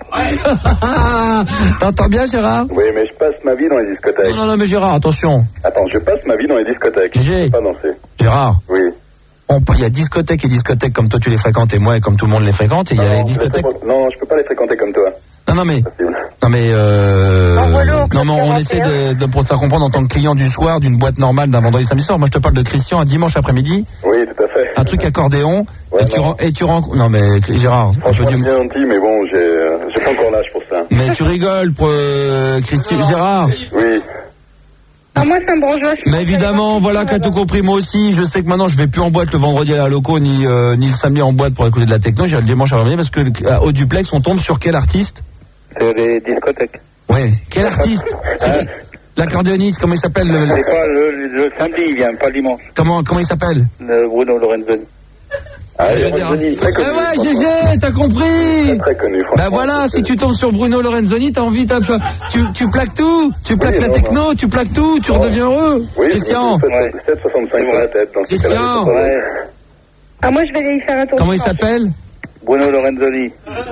[SPEAKER 2] T'entends bien, Gérard?
[SPEAKER 4] Oui, mais je passe ma vie dans les discothèques.
[SPEAKER 2] Non, non, non, mais Gérard, attention.
[SPEAKER 4] Attends, je passe ma vie dans les discothèques.
[SPEAKER 2] G G.
[SPEAKER 4] Je peux pas danser.
[SPEAKER 2] Gérard,
[SPEAKER 4] Oui.
[SPEAKER 2] on peut... il y a discothèques et discothèques comme toi tu les fréquentes et moi et comme tout le monde les fréquente. Et il y a les
[SPEAKER 4] non, je les
[SPEAKER 2] discothèques...
[SPEAKER 4] fréquente- non, je peux pas les fréquenter comme toi.
[SPEAKER 2] Non, non, mais...
[SPEAKER 4] Possible.
[SPEAKER 2] Non, mais... Euh...
[SPEAKER 6] Envoie-le au
[SPEAKER 2] Non,
[SPEAKER 6] Club
[SPEAKER 2] mais on
[SPEAKER 6] quarante et
[SPEAKER 2] essaie
[SPEAKER 6] un.
[SPEAKER 2] de, de pour ça comprendre en tant que client du soir d'une boîte normale d'un vendredi samedi soir. Moi, je te parle de Christian un dimanche après-midi.
[SPEAKER 4] Oui, tout à fait.
[SPEAKER 2] Un truc accordéon.
[SPEAKER 4] Ouais,
[SPEAKER 2] et, tu
[SPEAKER 4] non.
[SPEAKER 2] ren- et tu rencontres... Non, mais Gérard, un
[SPEAKER 4] Franchement,
[SPEAKER 2] peu
[SPEAKER 4] c'est
[SPEAKER 2] du...
[SPEAKER 4] bien gentil, mais bon, j'ai, euh, j'ai pas encore l'âge pour ça.
[SPEAKER 2] Mais tu rigoles, pour, euh, Christian, Gérard.
[SPEAKER 4] Oui.
[SPEAKER 3] Ah, moi, ça me branche vachement.
[SPEAKER 2] Mais évidemment, voilà, qu'à tout compris, moi aussi, je sais que maintenant je vais plus en boîte le vendredi à la loco, ni, euh, ni le samedi en boîte pour écouter de la techno, j'irai le dimanche à revenir parce que euh, au duplex, on tombe sur quel artiste?
[SPEAKER 1] C'est les discothèques.
[SPEAKER 2] Ouais, quel artiste? C'est qui? L'accordéoniste, comment il s'appelle le, le-
[SPEAKER 1] C'est pas le, le samedi, il vient, pas le dimanche.
[SPEAKER 2] comment, comment il s'appelle?
[SPEAKER 1] Le Bruno Lorenzoni.
[SPEAKER 4] Ah,
[SPEAKER 2] Je
[SPEAKER 4] j'ai
[SPEAKER 2] veux dire-
[SPEAKER 4] Anthony, très
[SPEAKER 2] Eh
[SPEAKER 4] connu.
[SPEAKER 2] ouais,
[SPEAKER 4] franchement.
[SPEAKER 2] G G, t'as compris?
[SPEAKER 4] Très connu, franchement.
[SPEAKER 2] Bah voilà, si tu tombes sur Bruno Lorenzoni, t'as envie, t'as, tu, tu plaques tout, tu plaques
[SPEAKER 4] Oui,
[SPEAKER 2] la
[SPEAKER 4] non,
[SPEAKER 2] techno, tu plaques tout, tu redeviens heureux.
[SPEAKER 4] Oui,
[SPEAKER 2] Christian,
[SPEAKER 1] Ouais.
[SPEAKER 4] sept soixante-cinq sur la tête. Dans ce
[SPEAKER 2] Christian.
[SPEAKER 4] cas-là, je sais pas.
[SPEAKER 1] Ouais.
[SPEAKER 3] Ah, moi, je vais aller y faire un tour.
[SPEAKER 2] comment il s'appelle?
[SPEAKER 1] Bruno Lorenzoni.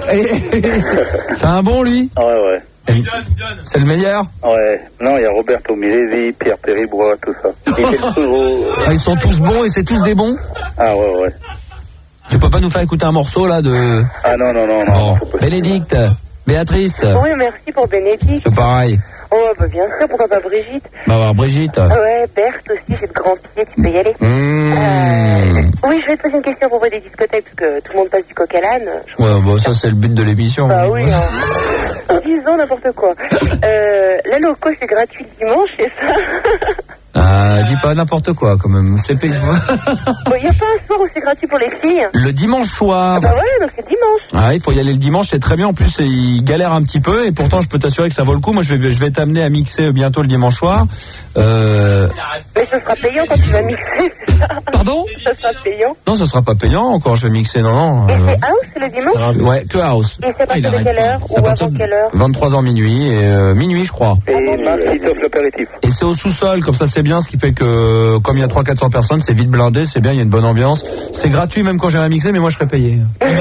[SPEAKER 2] C'est un bon, lui?
[SPEAKER 1] Ouais, ouais.
[SPEAKER 2] C'est le meilleur?
[SPEAKER 1] Ouais. Non, il y a Roberto Milesi, Pierre Péribois, tout ça. Il fait le plus gros.
[SPEAKER 2] Ah, ils sont tous bons et c'est tous des bons?
[SPEAKER 1] Ah, ouais, ouais.
[SPEAKER 2] Tu peux pas nous faire écouter un morceau là de...
[SPEAKER 1] Ah, non, non, non, non.
[SPEAKER 2] Bon,
[SPEAKER 1] faut pas-
[SPEAKER 2] Bénédicte, Béatrice,
[SPEAKER 6] Oui, merci pour Bénédicte.
[SPEAKER 2] c'est pareil.
[SPEAKER 6] Oh, bah bien sûr, pourquoi pas Brigitte?
[SPEAKER 2] Bah, bah Brigitte.
[SPEAKER 6] Ah ouais, Berthe aussi, j'ai de grands pieds, tu peux y aller.
[SPEAKER 2] Mmh.
[SPEAKER 6] Euh, oui, je vais te poser une question à propos des discothèques, parce que tout le monde passe du coq à l'âne. Je-
[SPEAKER 2] Ouais, bah ça c'est le but de l'émission.
[SPEAKER 6] Bah oui, hein. Disons n'importe quoi. Euh, la loco, c'est gratuit le dimanche, c'est ça?
[SPEAKER 2] Ah, dis pas n'importe quoi quand même. C'est payant.
[SPEAKER 6] Bon, y a pas un soir où c'est gratuit pour les filles?
[SPEAKER 2] Le dimanche soir.
[SPEAKER 6] Ah bah voilà, donc c'est dimanche.
[SPEAKER 2] Ah, il faut y aller le dimanche, c'est très bien. En plus, il galère un petit peu et pourtant, je peux t'assurer que ça vaut le coup. Moi, je vais, je vais t'amener à mixer bientôt le dimanche soir. Euh...
[SPEAKER 6] Mais ce sera payant quand tu vas mixer, c'est ça?
[SPEAKER 2] Pardon?
[SPEAKER 6] Ça sera payant.
[SPEAKER 2] Non, ça sera pas payant encore. Je vais mixer, non, non.
[SPEAKER 6] Et
[SPEAKER 2] euh,
[SPEAKER 6] c'est house le dimanche?
[SPEAKER 2] Ouais, que house.
[SPEAKER 6] Et c'est à partir de quelle heure?
[SPEAKER 2] C'est à
[SPEAKER 6] Ou
[SPEAKER 2] partir
[SPEAKER 6] avant
[SPEAKER 2] de
[SPEAKER 6] quelle heure?
[SPEAKER 2] vingt-trois heures minuit et euh, minuit, je crois.
[SPEAKER 1] Et Max, il t'offre l'apéritif.
[SPEAKER 2] Et c'est au sous-sol, comme ça c'est bien, ce qui fait que comme il y a trois cents à quatre cents personnes, c'est vite blindé, c'est bien, il y a une bonne ambiance. C'est gratuit même quand j'ai rien mixé, mais moi je serais payé.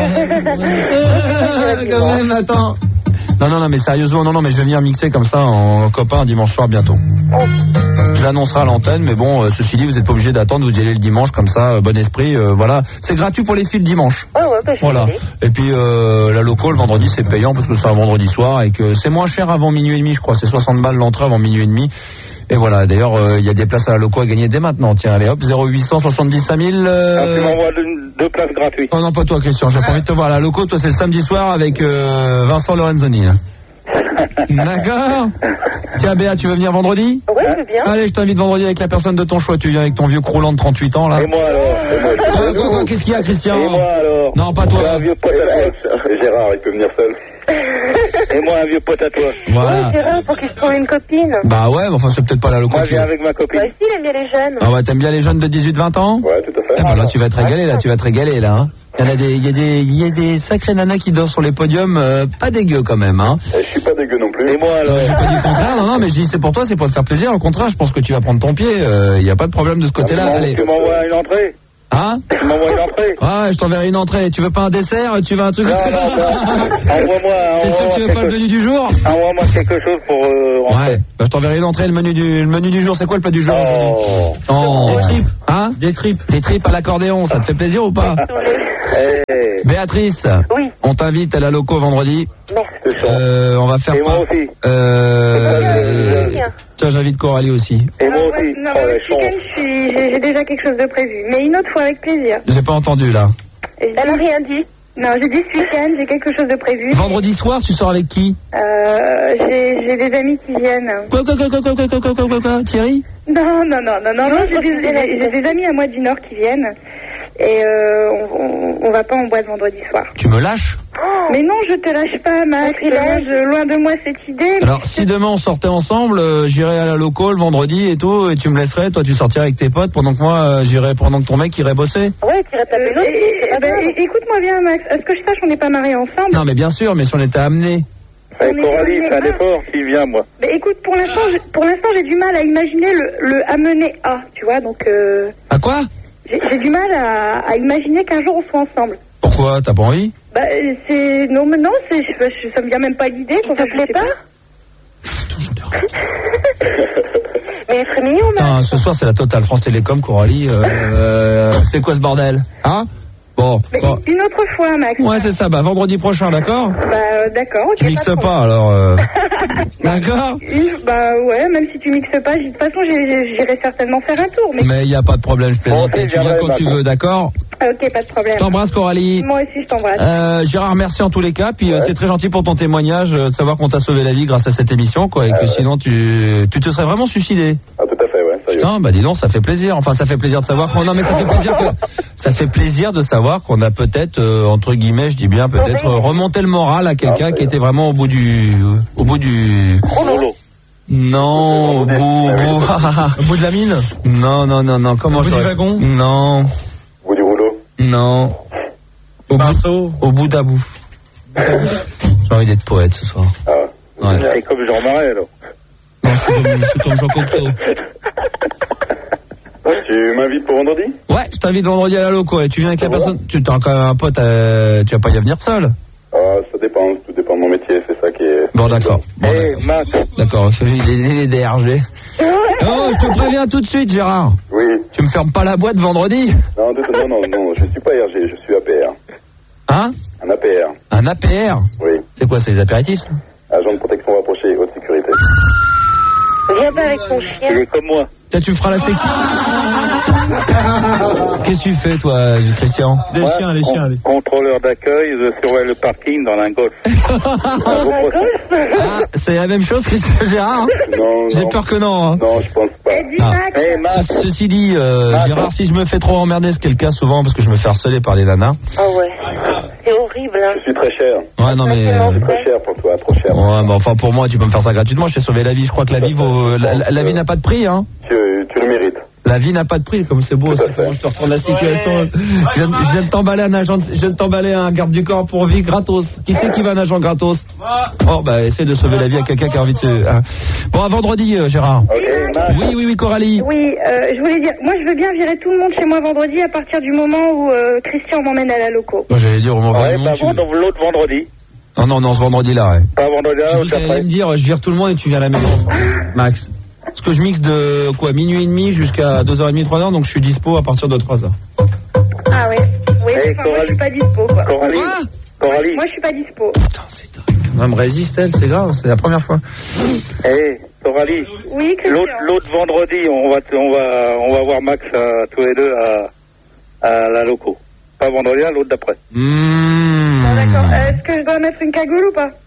[SPEAKER 2] Quand même, attends. Non, non, non, mais sérieusement, non, non, mais je vais venir mixer comme ça en copain dimanche soir bientôt. Je l'annoncerai à l'antenne, mais bon, euh, ceci dit, vous n'êtes pas obligé d'attendre, vous y allez le dimanche comme ça, euh, bon esprit, euh, voilà. C'est gratuit pour les filles le dimanche.
[SPEAKER 6] Ouais, ouais, bah je vais
[SPEAKER 2] Voilà.
[SPEAKER 6] y aller.
[SPEAKER 2] Et puis euh, la loco le vendredi c'est payant parce que c'est un vendredi soir et que c'est moins cher avant minuit et demi, je crois. C'est soixante balles l'entrée avant minuit et demi. Et voilà, d'ailleurs, il euh, y a des places à la loco à gagner dès maintenant. Tiens, allez hop, zéro huit cent soixante-dix cinq mille. Euh...
[SPEAKER 1] Ah, tu m'envoies deux, deux places gratuites.
[SPEAKER 2] Oh non, pas toi, Christian. J'ai pas envie de te voir à la loco. Toi, c'est le samedi soir avec euh, Vincent Lorenzoni. Là. D'accord. Tiens, Béa, tu veux venir vendredi?
[SPEAKER 6] Ouais, je veux bien.
[SPEAKER 2] Allez, je t'invite vendredi avec la personne de ton choix. Tu viens avec ton vieux croulant de trente-huit ans, là.
[SPEAKER 1] Et moi alors et moi,
[SPEAKER 2] Quoi, quoi, quoi, qu'est-ce qu'il y a, Christian?
[SPEAKER 1] Et moi alors
[SPEAKER 2] Non, pas toi.
[SPEAKER 1] J'ai un vieux pote à toi.
[SPEAKER 4] Gérard, il peut venir seul.
[SPEAKER 1] Et moi un vieux pote à toi.
[SPEAKER 2] Voilà.
[SPEAKER 6] Ouais, Gérard, pour qu'il se trouve une copine.
[SPEAKER 2] Bah ouais, mais enfin, c'est peut-être pas la loco.
[SPEAKER 1] Moi je
[SPEAKER 2] qui-
[SPEAKER 1] viens avec ma copine.
[SPEAKER 6] Bah si, il aime bien les jeunes.
[SPEAKER 2] Ah ouais, t'aimes bien les jeunes de dix-huit vingt ans?
[SPEAKER 4] Ouais, tout à fait.
[SPEAKER 2] Eh ben là, tu vas te régaler, là, tu vas te régaler, là. Hein. Il y en a des, il y a des, il y a des sacrés nanas qui dansent sur les podiums, euh, pas dégueu quand même, hein.
[SPEAKER 4] Et je suis pas dégueu non plus.
[SPEAKER 1] Et moi alors
[SPEAKER 2] Euh, j'ai pas dit le contraire, non, non, mais je dis c'est pour toi, c'est pour te faire plaisir. Au contraire, je pense que tu vas prendre ton pied. Il euh, y a pas de problème de ce côté-là.
[SPEAKER 1] Tu m'en-
[SPEAKER 2] Allez.
[SPEAKER 1] Tu m'envoies une entrée.
[SPEAKER 2] Hein?
[SPEAKER 1] Tu m'envoies une entrée?
[SPEAKER 2] Ouais, je t'enverrai une entrée. Tu veux pas un dessert? Tu veux un truc?
[SPEAKER 1] Non, non, non. Envoie-moi,
[SPEAKER 2] T'es sûr que tu veux pas le menu du jour?
[SPEAKER 1] Envoie-moi quelque chose pour, euh,
[SPEAKER 2] Ouais. Bah, je t'enverrai une entrée, le menu du, le menu du jour. C'est quoi le plat du jour
[SPEAKER 1] oh.
[SPEAKER 2] aujourd'hui? Oh.
[SPEAKER 7] Des tripes.
[SPEAKER 2] Hein?
[SPEAKER 7] Des tripes.
[SPEAKER 2] Des tripes à l'accordéon, ça te fait plaisir ou pas?
[SPEAKER 1] Hey.
[SPEAKER 2] Béatrice.
[SPEAKER 6] Oui.
[SPEAKER 2] On t'invite à la loco vendredi.
[SPEAKER 6] Merci.
[SPEAKER 2] Euh, on va faire
[SPEAKER 1] Et
[SPEAKER 2] pas.
[SPEAKER 1] moi aussi.
[SPEAKER 2] Euh,
[SPEAKER 6] Bien.
[SPEAKER 2] tiens, j'invite Coralie aussi.
[SPEAKER 1] Et moi
[SPEAKER 3] Ah,
[SPEAKER 1] aussi.
[SPEAKER 3] ouais, non,
[SPEAKER 1] Oh,
[SPEAKER 3] mais
[SPEAKER 1] la
[SPEAKER 3] ce week-end,
[SPEAKER 1] chance.
[SPEAKER 3] je suis- j'ai j'ai déjà quelque chose de prévu. Mais une autre fois avec plaisir.
[SPEAKER 2] J'ai pas entendu là.
[SPEAKER 3] Et
[SPEAKER 6] Elle n'a rien dit.
[SPEAKER 3] Non, j'ai dit ce week-end, j'ai quelque chose de prévu.
[SPEAKER 2] Vendredi soir, tu sors avec qui?
[SPEAKER 3] Euh, j'ai j'ai des amis qui viennent.
[SPEAKER 2] Quoi, quoi, quoi, quoi, quoi, quoi, quoi, quoi, quoi, quoi, quoi, Thierry?
[SPEAKER 3] Non, non, non, non, non, non, j'ai des, j'ai- j'ai des amis à moi du Nord qui viennent. Et euh, on, on, on va pas en boîte vendredi soir.
[SPEAKER 2] Tu me lâches?
[SPEAKER 3] Mais non, je te lâche pas, Max.
[SPEAKER 6] Oh,
[SPEAKER 3] Loin de, loin de moi cette idée.
[SPEAKER 2] Alors, si demain on sortait ensemble, euh, j'irais à la loco le vendredi et tout, et tu me laisserais, toi tu sortirais avec tes potes pendant que moi euh, j'irais, pendant que ton mec irait bosser?
[SPEAKER 6] Ouais, tu irais taper
[SPEAKER 3] Euh,
[SPEAKER 6] l'autre.
[SPEAKER 3] et- et-
[SPEAKER 6] c'est pas
[SPEAKER 3] ben,
[SPEAKER 6] grave.
[SPEAKER 3] é- écoute-moi bien, Max. À ce que je sache, on n'est pas mariés ensemble.
[SPEAKER 2] Non mais bien sûr, mais si on était amenés.
[SPEAKER 1] Hey, Coralie, fais un effort s'il vient, moi.
[SPEAKER 3] Mais écoute, pour l'instant, j'ai- pour l'instant, j'ai du mal à imaginer le, le amener à, tu vois. Donc, euh,
[SPEAKER 2] À quoi?
[SPEAKER 3] j'ai j'ai du mal à, à imaginer qu'un jour on soit ensemble.
[SPEAKER 2] Pourquoi? T'as pas envie?
[SPEAKER 3] Bah, euh, c'est non, mais non, c'est je- je- ça me vient même pas l'idée.
[SPEAKER 6] Ça te plaît pas? Mais elle serait mignon, Max.
[SPEAKER 2] Putain, ce soir c'est la totale France Télécom, Coralie. Euh, euh, c'est quoi ce bordel? Hein? Bon.
[SPEAKER 3] Mais
[SPEAKER 2] bon.
[SPEAKER 3] une autre fois, Max.
[SPEAKER 2] Ouais, c'est ça. Bah vendredi prochain, d'accord?
[SPEAKER 3] Bah, euh, d'accord. ok,
[SPEAKER 2] Tu mixes
[SPEAKER 3] de
[SPEAKER 2] pas,
[SPEAKER 3] problème.
[SPEAKER 2] alors. Euh... D'accord?
[SPEAKER 3] Une- bah ouais, même si tu mixes pas, j- de toute façon, j'ai- j'ai- j'irai certainement faire un tour. Mais
[SPEAKER 2] Mais il y a pas de problème, je plaisante.
[SPEAKER 1] Bon, ok,
[SPEAKER 2] Tu viens
[SPEAKER 1] viendrai,
[SPEAKER 2] quand tu
[SPEAKER 1] maintenant.
[SPEAKER 2] veux, d'accord?
[SPEAKER 3] ok, pas de problème.
[SPEAKER 2] Je t'embrasse, Coralie.
[SPEAKER 3] Moi aussi, je t'embrasse.
[SPEAKER 2] Euh, Gérard, merci en tous les cas. Puis euh, c'est très gentil pour ton témoignage, euh, de savoir qu'on t'a sauvé la vie grâce à cette émission, quoi, et que sinon tu, tu te serais vraiment suicidé.
[SPEAKER 4] Ah, tout à fait, ouais, ça y est.
[SPEAKER 2] Putain, bah dis donc, ça fait plaisir. Enfin, ça fait plaisir de savoir qu'on. Non, mais ça fait plaisir que ça fait plaisir de savoir qu'on a peut-être, euh, entre guillemets, je dis bien, peut-être euh, remonté le moral à quelqu'un
[SPEAKER 4] Ah,
[SPEAKER 2] qui était vraiment au bout du, au bout du.
[SPEAKER 1] Rouleau.
[SPEAKER 2] Non, au bout, au bout.
[SPEAKER 7] Au bout de la mine.
[SPEAKER 2] Non, non, non, non. Comment
[SPEAKER 7] Au bout
[SPEAKER 2] je
[SPEAKER 7] du
[SPEAKER 2] dirais-
[SPEAKER 7] wagon.
[SPEAKER 2] Non,
[SPEAKER 4] Au bout du rouleau.
[SPEAKER 2] non. Au bout,
[SPEAKER 7] Pinceau.
[SPEAKER 2] au bout d'un bout. J'ai envie d'être poète ce soir.
[SPEAKER 4] Ah,
[SPEAKER 2] Ouais.
[SPEAKER 1] C'est comme Jean Marais, alors.
[SPEAKER 2] Non, je suis comme, je suis comme Jean Cocteau.
[SPEAKER 4] tu m'invites pour vendredi?
[SPEAKER 2] Ouais, je t'invite vendredi à la loco. Et tu viens avec la personne. Tu t'as quand même un pote, euh, tu vas pas y venir seul.
[SPEAKER 4] Ah, ça dépend, tout dépend de mon métier, c'est ça qui est...
[SPEAKER 2] Bon, d'accord. Bon,
[SPEAKER 1] Hey,
[SPEAKER 2] d'accord.
[SPEAKER 1] Max.
[SPEAKER 2] D'accord, il est, il est D R G. Oh, je te préviens tout de suite, Gérard.
[SPEAKER 4] Oui.
[SPEAKER 2] Tu me fermes pas la boîte vendredi?
[SPEAKER 4] Non, tout- non, non, non, je suis pas R G, je suis A P R.
[SPEAKER 2] Hein?
[SPEAKER 4] Un A P R,
[SPEAKER 2] Un A P R?
[SPEAKER 4] oui.
[SPEAKER 2] C'est quoi, c'est les apéritifs?
[SPEAKER 4] Agent de protection rapprochée, haute sécurité.
[SPEAKER 6] Viens pas avec ton
[SPEAKER 1] Il
[SPEAKER 6] chien.
[SPEAKER 1] est comme moi.
[SPEAKER 2] Tiens, tu me feras la sécu. Qu'est-ce que tu fais, toi, Christian?
[SPEAKER 7] Les
[SPEAKER 1] Ouais,
[SPEAKER 7] chiens, les
[SPEAKER 1] con-
[SPEAKER 7] chiens. les-
[SPEAKER 1] Contrôleur d'accueil, je surveille le parking dans un golf. Un beau poisson.
[SPEAKER 2] Ah, c'est la même chose, Christian Gérard? hein?
[SPEAKER 4] Non,
[SPEAKER 2] J'ai
[SPEAKER 4] non.
[SPEAKER 2] peur que non. Hein.
[SPEAKER 4] Non, je pense pas.
[SPEAKER 3] Eh, dis,
[SPEAKER 2] Ah.
[SPEAKER 3] Max.
[SPEAKER 1] Hey, Max.
[SPEAKER 2] Ce- ceci dit, euh,
[SPEAKER 1] Ah,
[SPEAKER 2] Gérard,
[SPEAKER 1] attends.
[SPEAKER 2] si je me fais trop emmerder, ce qui est le cas souvent, parce que je me fais harceler par les nanas.
[SPEAKER 6] Oh ouais. C'est horrible, hein.
[SPEAKER 4] Je suis très cher.
[SPEAKER 2] Ouais, non, mais... euh,
[SPEAKER 4] Très cher pour toi, trop cher.
[SPEAKER 2] Ouais, mais enfin, pour moi, tu peux me faire ça gratuitement, je t'ai sauvé la vie. Je crois que la vie vaut... La, la- la vie n'a pas de prix, hein.
[SPEAKER 4] Tu, tu le mérites.
[SPEAKER 2] La vie n'a pas de prix, comme c'est beau,
[SPEAKER 4] Tout à
[SPEAKER 2] ça.
[SPEAKER 4] fait.
[SPEAKER 2] Comment je te retourne la situation. Je viens, je viens de t'emballer un agent, de- je viens de t'emballer un garde du corps pour vie gratos. Qui c'est qui va un agent gratos? Oh, bah, essaie de sauver la vie à quelqu'un qui a envie de se... hein. Bon, à vendredi, euh, Gérard.
[SPEAKER 1] Ok, Max.
[SPEAKER 2] Oui, oui, oui, Coralie.
[SPEAKER 3] Oui, euh, je voulais dire, moi je veux bien virer tout le monde chez moi vendredi à partir du moment où euh, Christian m'emmène à la loco.
[SPEAKER 2] Moi, j'allais dire au moment
[SPEAKER 1] Ouais,
[SPEAKER 2] où
[SPEAKER 1] pas
[SPEAKER 2] tu...
[SPEAKER 1] bon, donc l'autre vendredi.
[SPEAKER 2] Non, non, non, ce vendredi-là, ouais.
[SPEAKER 1] Pas vendredi, là,
[SPEAKER 2] J'ai
[SPEAKER 1] ou
[SPEAKER 2] cru que t'allais
[SPEAKER 1] après.
[SPEAKER 2] me dire, je vire tout le monde et tu viens à la maison, Max. Parce que je mixe de quoi, minuit et demi jusqu'à deux heures trente, trois heures, donc je suis dispo à partir de trois heures.
[SPEAKER 3] Ah ouais. Oui,
[SPEAKER 1] Hey,
[SPEAKER 3] enfin, moi je
[SPEAKER 1] Coralie.
[SPEAKER 3] suis pas dispo quoi.
[SPEAKER 1] Coralie.
[SPEAKER 2] Quoi?
[SPEAKER 1] Coralie.
[SPEAKER 3] Moi je suis pas dispo.
[SPEAKER 2] Putain, c'est dingue. Elle me résiste, elle, c'est grave, c'est la première fois.
[SPEAKER 1] Hey, Coralie.
[SPEAKER 3] Oui, Christian.
[SPEAKER 1] L'autre, l'autre vendredi, on va, t- on va, on va voir Max euh, tous les deux à, à la loco. Pas vendredi, là, l'autre d'après.
[SPEAKER 2] Mmh.
[SPEAKER 3] Bon, d'accord. Euh, Est-ce que je dois mettre une cagoule ou pas?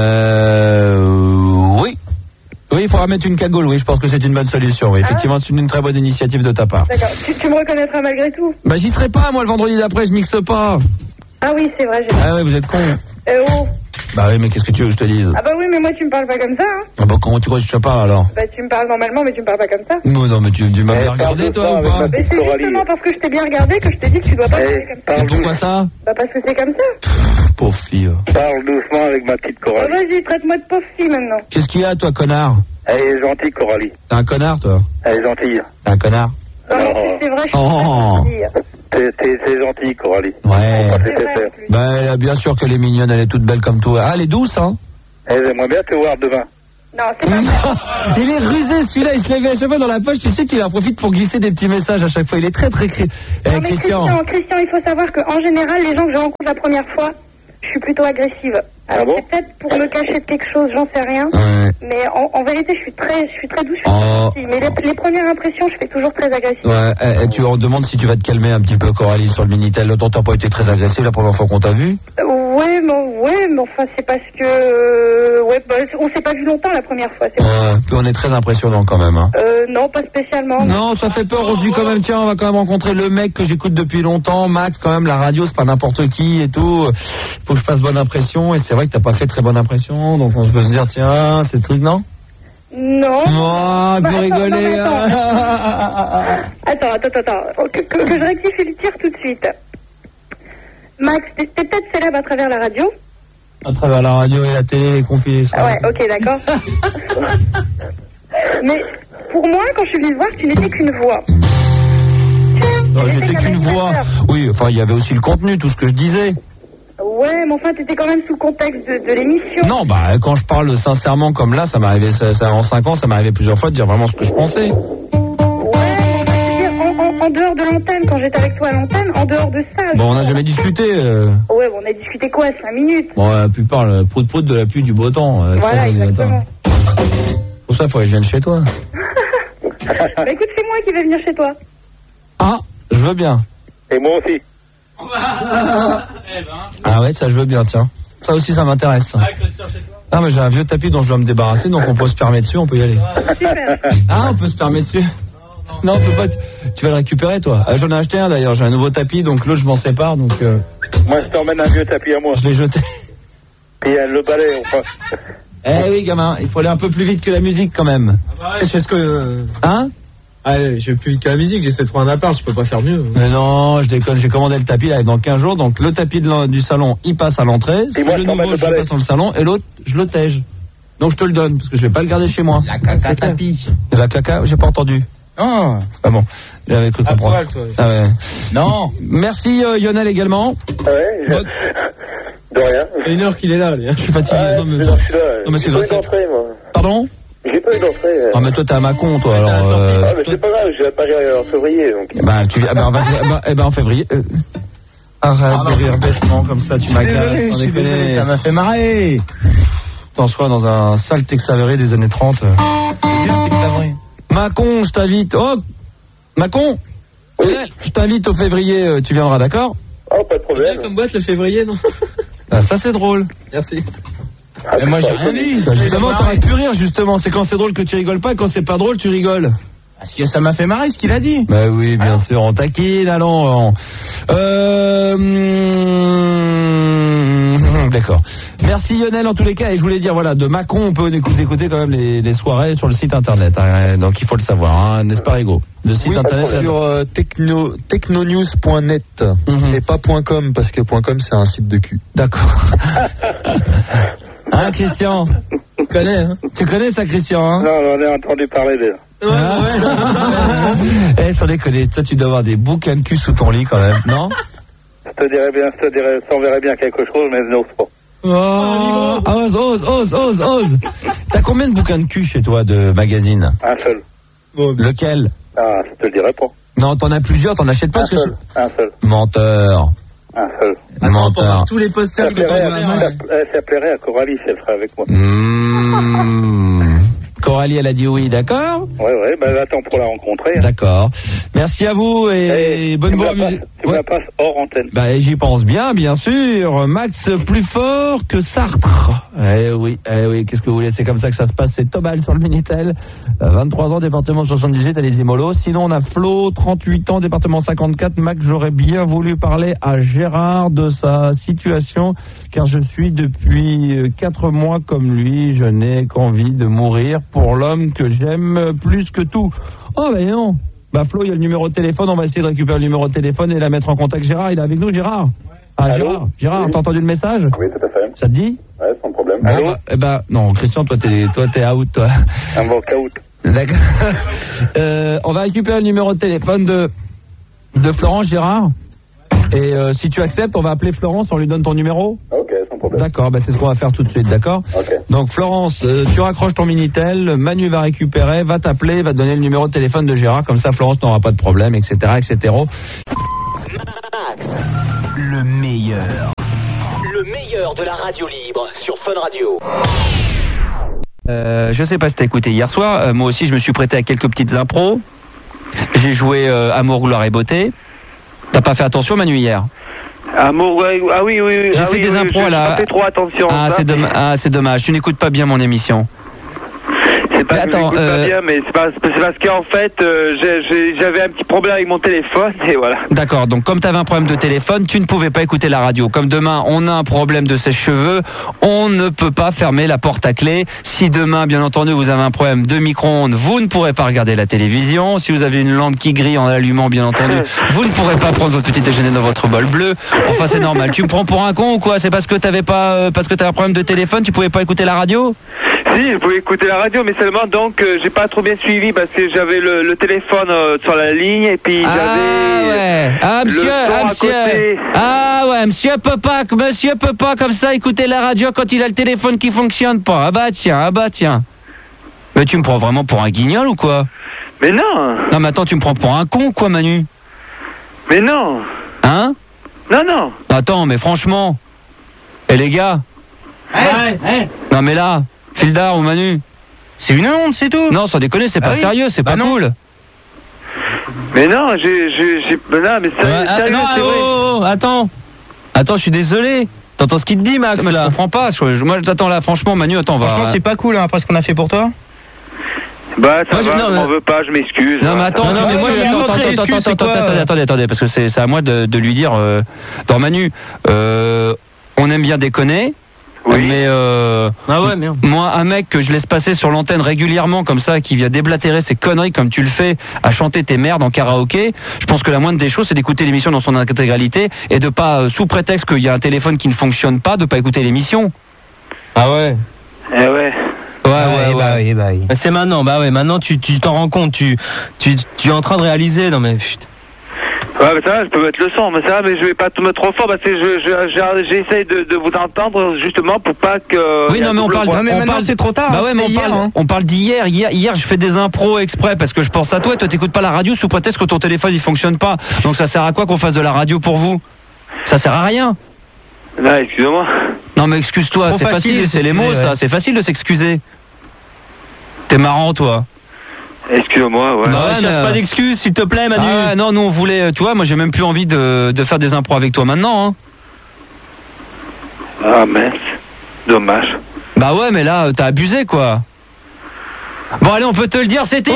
[SPEAKER 2] Euh, oui. Oui, il faudra mettre une cagoule, oui, je pense que c'est une bonne solution, oui. Effectivement, c'est une très bonne initiative de ta part.
[SPEAKER 3] D'accord. Tu, tu me reconnaîtras malgré tout.
[SPEAKER 2] Bah, j'y serai pas, moi, le vendredi d'après, je mixe pas.
[SPEAKER 3] Ah oui, c'est vrai. J'ai...
[SPEAKER 2] Ah ouais, vous êtes con.
[SPEAKER 3] Euh, oh.
[SPEAKER 2] Bah oui, mais qu'est-ce que tu veux que je te dise?
[SPEAKER 3] Ah bah oui, mais moi tu me parles pas comme ça. Hein.
[SPEAKER 2] Ah bah, comment tu crois que je te parle, alors?
[SPEAKER 3] Bah tu me parles normalement, mais tu me parles pas comme ça.
[SPEAKER 2] Non, non, mais tu, tu m'as
[SPEAKER 1] Eh,
[SPEAKER 2] bien regardé,
[SPEAKER 1] parle
[SPEAKER 2] toi, ou
[SPEAKER 1] doucement
[SPEAKER 2] pas?
[SPEAKER 1] avec
[SPEAKER 3] Mais c'est
[SPEAKER 1] Coralie.
[SPEAKER 3] justement parce que je t'ai bien regardé que je t'ai dit que tu dois pas parler
[SPEAKER 1] Hey,
[SPEAKER 3] comme ça.
[SPEAKER 2] Et
[SPEAKER 1] parle,
[SPEAKER 2] pourquoi
[SPEAKER 1] douce-
[SPEAKER 2] ça?
[SPEAKER 3] Bah parce que c'est comme ça.
[SPEAKER 2] Pauvre fille.
[SPEAKER 1] parle doucement avec ma petite
[SPEAKER 3] Bah,
[SPEAKER 1] Coralie.
[SPEAKER 3] vas-y, traite-moi de pauvre fille maintenant.
[SPEAKER 2] Qu'est-ce qu'il y a, toi, connard?
[SPEAKER 1] Elle est gentille, Coralie.
[SPEAKER 2] T'es un connard, toi?
[SPEAKER 1] Elle est gentille.
[SPEAKER 2] T'es un connard?
[SPEAKER 3] Non, non. C'est vrai, je suis
[SPEAKER 2] Oh.
[SPEAKER 1] T'es, t'es, t'es gentil, Coralie.
[SPEAKER 2] Ouais.
[SPEAKER 1] On va te
[SPEAKER 3] C'est
[SPEAKER 1] laisser
[SPEAKER 3] vrai,
[SPEAKER 1] faire.
[SPEAKER 3] en plus.
[SPEAKER 2] Bah, bien sûr qu'elle est mignonne, elle est toute belle comme toi. Ah, elle est douce, hein.
[SPEAKER 1] Eh, j'aimerais bien te voir demain.
[SPEAKER 3] Non, c'est pas vrai.
[SPEAKER 2] Il est rusé, celui-là, il se l'avait à chaque fois dans la poche. Tu sais qu'il en profite pour glisser des petits messages à chaque fois. Il est très, très... Cri... Eh,
[SPEAKER 3] Non, mais
[SPEAKER 2] Christian.
[SPEAKER 3] Christian, Christian, il faut savoir qu'en général, les gens que je rencontre la première fois, je suis plutôt agressive. Alors,
[SPEAKER 1] Ah bon
[SPEAKER 3] c'est peut-être pour me cacher de quelque chose, j'en sais rien.
[SPEAKER 2] Ouais.
[SPEAKER 3] Mais en, en vérité, je suis très, je suis très douce. Je suis
[SPEAKER 2] Oh.
[SPEAKER 3] très gentille. Mais les, les premières impressions, je fais toujours très agressive.
[SPEAKER 2] Ouais, eh, eh, tu on demande si tu vas te calmer un petit peu, Coralie, sur le Minitel. L'autre, t'as pas été très agressif la première fois qu'on t'a vu.
[SPEAKER 3] Euh, ouais, mais, ouais, mais enfin, c'est parce que, euh, ouais, bah, on s'est pas vu longtemps la première fois. C'est
[SPEAKER 2] Ouais, puis on est très impressionnant quand même. Hein.
[SPEAKER 3] Euh, non, pas spécialement.
[SPEAKER 2] Non, ça fait peur. On se dit quand même, tiens, on va quand même rencontrer le mec que j'écoute depuis longtemps, Max. Quand même, la radio, c'est pas n'importe qui et tout. Faut que je fasse bonne impression. Et c'est vrai que t'as pas fait très bonne impression, donc on peut se dire, tiens, c'est le truc, non?
[SPEAKER 3] Non.
[SPEAKER 2] Oh,
[SPEAKER 3] Bah,
[SPEAKER 2] tu
[SPEAKER 3] attends,
[SPEAKER 2] rigoler.
[SPEAKER 3] non, mais attends.
[SPEAKER 2] hein.
[SPEAKER 3] Attends, attends, attends. Que, que, que je rectifie le tir tout de suite. Max, t'es t'es peut-être célèbre à travers la radio.
[SPEAKER 2] À travers la radio et la télé, les compilés.
[SPEAKER 3] Ah ouais, ok, d'accord. Mais pour moi, quand je suis venue te voir, tu n'étais qu'une voix.
[SPEAKER 2] Non,
[SPEAKER 3] Tu
[SPEAKER 2] j'étais
[SPEAKER 3] n'étais
[SPEAKER 2] qu'une
[SPEAKER 3] qu'un
[SPEAKER 2] voix.
[SPEAKER 3] animateur.
[SPEAKER 2] Oui, enfin, il y avait aussi le contenu, tout ce que je disais.
[SPEAKER 3] Ouais, mais enfin, t'étais quand même sous le contexte de, de l'émission.
[SPEAKER 2] Non, bah, quand je parle sincèrement comme là, ça m'est arrivé, ça, ça, en cinq ans, ça m'est arrivé plusieurs fois de dire vraiment ce que je pensais.
[SPEAKER 3] Ouais, mais je veux dire, en, en, en dehors de l'antenne, quand j'étais avec toi à l'antenne, en dehors de ça.
[SPEAKER 2] Bon, on n'a
[SPEAKER 3] je-
[SPEAKER 2] jamais discuté. Euh...
[SPEAKER 3] Ouais, bon, on a discuté quoi, cinq minutes.
[SPEAKER 2] Bon, la plupart, le prout-prout de la pluie du beau temps. euh,
[SPEAKER 3] Voilà,
[SPEAKER 2] très bon,
[SPEAKER 3] exactement.
[SPEAKER 2] attends. Pour ça, il faudrait que je vienne chez toi.
[SPEAKER 3] Bah écoute, c'est moi qui vais venir chez toi.
[SPEAKER 2] Ah, je veux bien.
[SPEAKER 1] Et moi aussi.
[SPEAKER 2] Ah ouais, ça je veux bien, tiens. Ça aussi, ça m'intéresse. Ah, mais j'ai un vieux tapis dont je dois me débarrasser, donc on peut se permettre dessus, on peut y aller.
[SPEAKER 3] Super.
[SPEAKER 2] Ah, on peut se permettre dessus. Non, on peut pas. Tu, tu vas le récupérer, toi. Ah, j'en ai acheté un d'ailleurs. J'ai un nouveau tapis, donc l'autre je m'en sépare, donc euh,
[SPEAKER 1] Moi, je t'emmène un vieux tapis à moi.
[SPEAKER 2] je l'ai jeté.
[SPEAKER 1] Puis euh, le balai, enfin.
[SPEAKER 2] Eh oui, gamin, il faut aller un peu plus vite que la musique quand même.
[SPEAKER 7] Je sais ce que.
[SPEAKER 2] Hein?
[SPEAKER 7] Allez, je vais plus vite que la musique, j'essaie de trouver un appart, je peux pas faire mieux.
[SPEAKER 2] Mais non, je déconne, j'ai commandé le tapis, il arrive dans quinze jours, donc le tapis de l'en- du salon, il passe à l'entrée,
[SPEAKER 1] Et moi,
[SPEAKER 2] le
[SPEAKER 1] je t'emmène
[SPEAKER 2] nouveau,
[SPEAKER 1] le
[SPEAKER 2] je le
[SPEAKER 1] balai.
[SPEAKER 2] passe dans le salon, et l'autre, je le tège. Donc je te le donne, parce que je vais pas le garder chez moi.
[SPEAKER 7] La caca
[SPEAKER 2] C'est clair.
[SPEAKER 7] tapis.
[SPEAKER 2] La caca, j'ai pas entendu.
[SPEAKER 7] Non.
[SPEAKER 2] Ah bon, j'avais cru
[SPEAKER 7] À
[SPEAKER 2] comprendre.
[SPEAKER 7] poil, toi.
[SPEAKER 2] Ah ouais.
[SPEAKER 7] Non.
[SPEAKER 2] Merci euh, Lionel également.
[SPEAKER 5] Ouais, je...
[SPEAKER 2] Bon.
[SPEAKER 5] de rien.
[SPEAKER 7] C'est une heure qu'il est là, lui.
[SPEAKER 2] Je suis fatigué.
[SPEAKER 5] Ah,
[SPEAKER 2] non, mais...
[SPEAKER 5] je suis là.
[SPEAKER 2] Non, mais c'est
[SPEAKER 5] J'ai pas eu
[SPEAKER 2] grâce à-
[SPEAKER 5] d'entrée, moi.
[SPEAKER 2] Pardon?
[SPEAKER 5] J'ai pas eu d'entrée. euh.
[SPEAKER 2] Ah mais toi t'es à Mâcon, toi, alors...
[SPEAKER 7] à la sortie.
[SPEAKER 2] euh,
[SPEAKER 5] Ah, mais c'est pas grave, j'ai apparu en février, donc.
[SPEAKER 2] Bah, tu... ah, bah, on va... eh ben, eh ben, en février... euh, Arrête de rire bêtement comme ça, tu m'agaces, sans déconner.
[SPEAKER 7] ça m'a fait marrer.
[SPEAKER 2] T'en sois dans un sale Texavéré des années trente.
[SPEAKER 7] C'est que ça vrai.
[SPEAKER 2] Macon, je t'invite. Oh, Macon,
[SPEAKER 5] Oui.
[SPEAKER 2] je t'invite au février, euh, tu viendras, d'accord?
[SPEAKER 5] Oh, pas de problème.
[SPEAKER 7] Comme boîte le février, non?
[SPEAKER 2] Ah, ça c'est drôle.
[SPEAKER 7] Merci.
[SPEAKER 5] Ah,
[SPEAKER 7] Mais moi j'ai
[SPEAKER 5] pas
[SPEAKER 7] rien
[SPEAKER 5] connu.
[SPEAKER 7] dit.
[SPEAKER 2] Bah, justement, t'aurais pu rire, justement. C'est quand c'est drôle que tu rigoles pas, et quand c'est pas drôle, tu rigoles.
[SPEAKER 7] Parce que ça m'a fait marrer ce qu'il a dit.
[SPEAKER 2] Bah oui, bien sûr, on taquine, allons. on- Euh... hum, D'accord. Merci Lionel en tous les cas. Et je voulais dire, voilà, de Macon, on peut écouter, écouter quand même les, les soirées sur le site internet. Hein, donc il faut le savoir, hein, n'est-ce pas, Rigo? Le site
[SPEAKER 8] Oui,
[SPEAKER 2] internet.
[SPEAKER 8] sur euh, techno, technonews point net
[SPEAKER 2] Mhm.
[SPEAKER 8] et pas .com parce que .com c'est un site de cul.
[SPEAKER 2] D'accord. Hein, Christian?
[SPEAKER 7] Tu connais, hein?
[SPEAKER 2] Tu connais ça, Christian, hein?
[SPEAKER 1] Non, j'en ai entendu parler déjà.
[SPEAKER 2] Ah. Eh, sans déconner, toi tu dois avoir des bouquins de cul sous ton lit quand même, non?
[SPEAKER 1] Je te dirais bien, je te dirais, je t'enverrais bien quelque chose, mais je n'ose pas.
[SPEAKER 2] Oh, ose, ose, ose, ose, ose. T'as combien de bouquins de cul chez toi de magazines?
[SPEAKER 1] Un seul.
[SPEAKER 2] Lequel?
[SPEAKER 1] Ah, je te le dirais pas.
[SPEAKER 2] Non, t'en as plusieurs, t'en achètes pas
[SPEAKER 1] Un
[SPEAKER 2] parce que
[SPEAKER 1] seul. Un seul.
[SPEAKER 2] c'est- Menteur.
[SPEAKER 1] Un seul.
[SPEAKER 2] Menteur.
[SPEAKER 7] Tous les
[SPEAKER 1] Ça
[SPEAKER 7] posters que
[SPEAKER 1] plairait,
[SPEAKER 7] t'as
[SPEAKER 1] à,
[SPEAKER 7] dans
[SPEAKER 1] ça, ça plairait à Coralie si elle serait avec moi.
[SPEAKER 2] Mmh. Coralie, elle a dit oui, d'accord?
[SPEAKER 1] Ouais, ouais, ben j'attends pour la rencontrer. Hein.
[SPEAKER 2] D'accord. Merci à vous et
[SPEAKER 1] Eh,
[SPEAKER 2] bonne
[SPEAKER 1] tu me la
[SPEAKER 2] bonne
[SPEAKER 1] passes-
[SPEAKER 2] musique.
[SPEAKER 1] Tu me
[SPEAKER 2] Ouais.
[SPEAKER 1] la passes hors antenne.
[SPEAKER 2] Bah, j'y pense bien, bien sûr. Max plus fort que Sartre. Eh oui, eh oui, qu'est-ce que vous voulez, c'est comme ça que ça se passe. C'est Tobal sur le Minitel. Euh, vingt-trois ans, département soixante-dix-huit, allez-y mollo. Sinon, on a Flo, trente-huit ans, département cinquante-quatre. Max, j'aurais bien voulu parler à Gérard de sa situation, car je suis depuis euh, quatre mois comme lui. Je n'ai qu'envie de mourir pour l'homme que j'aime plus que tout. Oh, ben non. Bah Flo, il y a le numéro de téléphone, on va essayer de récupérer le numéro de téléphone et la mettre en contact. Gérard, il est avec nous, Gérard? Ah,
[SPEAKER 4] Allô?
[SPEAKER 2] Gérard, Gérard,
[SPEAKER 4] Oui.
[SPEAKER 2] t'as entendu le message?
[SPEAKER 4] Oui, tout à fait.
[SPEAKER 2] Ça te dit?
[SPEAKER 4] Ouais, sans problème.
[SPEAKER 2] Bon, bah, eh ben, non, Christian, toi, t'es, toi, t'es out, toi.
[SPEAKER 1] Un bon caout.
[SPEAKER 2] D'accord. euh, on va récupérer le numéro de téléphone de, de Florence Gérard. Et euh, si tu acceptes, on va appeler Florence, on lui donne ton numéro.
[SPEAKER 4] Ok, sans problème.
[SPEAKER 2] D'accord, bah c'est ce qu'on va faire tout de suite, d'accord.
[SPEAKER 4] Ok.
[SPEAKER 2] Donc Florence, euh, tu raccroches ton Minitel, Manu va récupérer, va t'appeler, va te donner le numéro de téléphone de Gérard, comme ça Florence n'aura pas de problème, et cetera, et cetera.
[SPEAKER 9] Le meilleur. Le meilleur de la radio libre sur Fun Radio.
[SPEAKER 2] Euh, je sais pas si t'as écouté hier soir, euh, moi aussi je me suis prêté à quelques petites impros. J'ai joué euh, Amour, gloire et beauté. T'as pas fait attention Manu hier?
[SPEAKER 1] Amour, ouais, ah oui, oui, oui.
[SPEAKER 2] J'ai
[SPEAKER 1] ah
[SPEAKER 2] fait
[SPEAKER 1] oui,
[SPEAKER 2] des
[SPEAKER 1] oui,
[SPEAKER 2] impros
[SPEAKER 1] j'ai
[SPEAKER 2] là.
[SPEAKER 1] pas fait trop attention.
[SPEAKER 2] Ah,
[SPEAKER 1] ça,
[SPEAKER 2] c'est
[SPEAKER 1] mais-
[SPEAKER 2] domm- ah, c'est dommage, tu n'écoutes pas bien mon émission.
[SPEAKER 1] C'est pas
[SPEAKER 2] Mais
[SPEAKER 1] que
[SPEAKER 2] attends,
[SPEAKER 1] j'écoute
[SPEAKER 2] euh,
[SPEAKER 1] pas bien, mais c'est parce, c'est parce qu'en fait, euh, j'ai- j'ai- j'avais un petit problème avec mon téléphone et voilà.
[SPEAKER 2] D'accord, donc comme tu avais un problème de téléphone, tu ne pouvais pas écouter la radio. Comme demain, on a un problème de sèche-cheveux, on ne peut pas fermer la porte à clé. Si demain, bien entendu, vous avez un problème de micro-ondes, vous ne pourrez pas regarder la télévision. Si vous avez une lampe qui grille en l'allumant, bien entendu, vous ne pourrez pas prendre votre petit déjeuner dans votre bol bleu. Enfin, c'est normal. Tu me prends pour un con ou quoi? C'est parce que t'avais pas, euh, parce que t'avais un problème de téléphone, tu pouvais pas écouter la radio?
[SPEAKER 1] Si, je pouvais écouter la radio, mais seulement donc euh, j'ai pas trop bien suivi parce que j'avais le, le téléphone euh, sur la ligne et puis
[SPEAKER 2] Ah
[SPEAKER 1] j'avais
[SPEAKER 2] ouais, ah
[SPEAKER 1] le
[SPEAKER 2] monsieur,
[SPEAKER 1] son
[SPEAKER 2] ah
[SPEAKER 1] à
[SPEAKER 2] monsieur,
[SPEAKER 1] côté.
[SPEAKER 2] ah ouais, monsieur peut pas, monsieur peut pas comme ça écouter la radio quand il a le téléphone qui fonctionne pas. Ah bah tiens, ah bah tiens. Mais tu me prends vraiment pour un guignol ou quoi?
[SPEAKER 1] Mais non,
[SPEAKER 2] Non mais attends, tu me prends pour un con ou quoi Manu?
[SPEAKER 1] mais non,
[SPEAKER 2] Hein?
[SPEAKER 1] non, non.
[SPEAKER 2] Attends, mais franchement. Et les gars?
[SPEAKER 10] Ouais, ouais.
[SPEAKER 2] Non mais là, Fildar ou Manu?
[SPEAKER 10] C'est une honte, c'est tout.
[SPEAKER 2] Non, sans déconner, c'est
[SPEAKER 10] Ah
[SPEAKER 2] pas
[SPEAKER 10] oui.
[SPEAKER 2] sérieux, c'est
[SPEAKER 10] Bah
[SPEAKER 2] pas
[SPEAKER 10] non.
[SPEAKER 2] cool.
[SPEAKER 1] Mais non, j'ai, j'ai, j'ai, mais non, mais ça,
[SPEAKER 10] Ouais, ah,
[SPEAKER 1] sérieux,
[SPEAKER 10] non,
[SPEAKER 1] c'est
[SPEAKER 10] oh,
[SPEAKER 1] vrai.
[SPEAKER 10] oh, oh, attends. Attends, je suis désolé. T'entends ce qu'il te dit, Max,
[SPEAKER 2] Moi, je
[SPEAKER 10] là?
[SPEAKER 2] comprends pas. je- Moi, attends là, franchement, Manu, attends, on va.
[SPEAKER 10] Franchement, c'est pas cool, hein, après ce qu'on a fait pour toi.
[SPEAKER 1] Bah ça
[SPEAKER 10] Moi, je-
[SPEAKER 1] va,
[SPEAKER 10] non,
[SPEAKER 1] je
[SPEAKER 10] mais-
[SPEAKER 1] m'en veux pas, je m'excuse.
[SPEAKER 2] Non mais attends,
[SPEAKER 10] Non, non,
[SPEAKER 2] tu-
[SPEAKER 10] mais moi,
[SPEAKER 2] tu-
[SPEAKER 10] j'ai
[SPEAKER 2] attends,
[SPEAKER 10] une autre
[SPEAKER 2] attends,
[SPEAKER 10] excuse,
[SPEAKER 2] attends,
[SPEAKER 10] c'est
[SPEAKER 2] attends,
[SPEAKER 10] quoi,
[SPEAKER 2] attendez,
[SPEAKER 10] euh
[SPEAKER 2] attendez, attendez, parce que c'est c'est à moi de, de lui dire, euh, dans Manu, euh, on aime bien déconner,
[SPEAKER 1] Oui.
[SPEAKER 2] mais euh,
[SPEAKER 10] Ah ouais, merde.
[SPEAKER 2] moi, un mec que je laisse passer sur l'antenne régulièrement comme ça, qui vient déblatérer ses conneries comme tu le fais, à chanter tes merdes en karaoké, je pense que la moindre des choses, c'est d'écouter l'émission dans son intégralité et de pas, euh, sous prétexte qu'il y a un téléphone qui ne fonctionne pas, de pas écouter l'émission.
[SPEAKER 10] Ah ouais.
[SPEAKER 1] Eh ouais.
[SPEAKER 2] Ouais, ouais,
[SPEAKER 10] bah
[SPEAKER 2] ouais.
[SPEAKER 10] oui, bah oui. Bah, c'est maintenant, bah ouais, maintenant tu tu t'en rends compte, tu, tu, tu es en train de réaliser, non mais putain.
[SPEAKER 1] Ouais, mais ça va, je peux mettre le son, mais ça va, mais je vais pas te mettre trop fort parce que je, je, je- j'essaye de, de vous entendre justement pour pas que.
[SPEAKER 2] Oui,
[SPEAKER 1] y a
[SPEAKER 2] non, mais on
[SPEAKER 1] double
[SPEAKER 2] parle.
[SPEAKER 1] voix.
[SPEAKER 10] Non, mais
[SPEAKER 2] on
[SPEAKER 10] maintenant,
[SPEAKER 2] parle-
[SPEAKER 10] c'est trop tard,
[SPEAKER 2] Bah
[SPEAKER 10] hein,
[SPEAKER 2] ouais, mais on
[SPEAKER 10] c'était
[SPEAKER 2] parle,
[SPEAKER 10] hier, hein.
[SPEAKER 2] on parle d'hier. Hier, hier, je fais des impros exprès parce que je pense à toi et toi, t'écoutes pas la radio sous prétexte que ton téléphone il fonctionne pas. Donc ça sert à quoi qu'on fasse de la radio pour vous? Ça sert à rien.
[SPEAKER 1] Non, excusez-moi.
[SPEAKER 2] Non, mais excuse-toi,
[SPEAKER 10] Trop
[SPEAKER 2] c'est
[SPEAKER 10] facile
[SPEAKER 2] facile,
[SPEAKER 10] de
[SPEAKER 2] c'est les
[SPEAKER 10] s'excuser,
[SPEAKER 2] mots, ça.
[SPEAKER 10] ouais.
[SPEAKER 2] C'est facile de s'excuser. T'es marrant, toi.
[SPEAKER 1] Excusez-moi, ouais.
[SPEAKER 2] Bah
[SPEAKER 10] Ouais,
[SPEAKER 2] ouais,
[SPEAKER 10] cherche
[SPEAKER 2] mais-
[SPEAKER 10] pas d'excuses, s'il te plaît, Manu.
[SPEAKER 2] Ah ouais, non, nous on voulait, tu vois, moi j'ai même plus envie de, de faire des impros avec toi maintenant. Hein.
[SPEAKER 1] Ah mince. Dommage.
[SPEAKER 2] Bah ouais, mais là, t'as abusé, quoi. Bon, allez, on peut te le dire, c'était une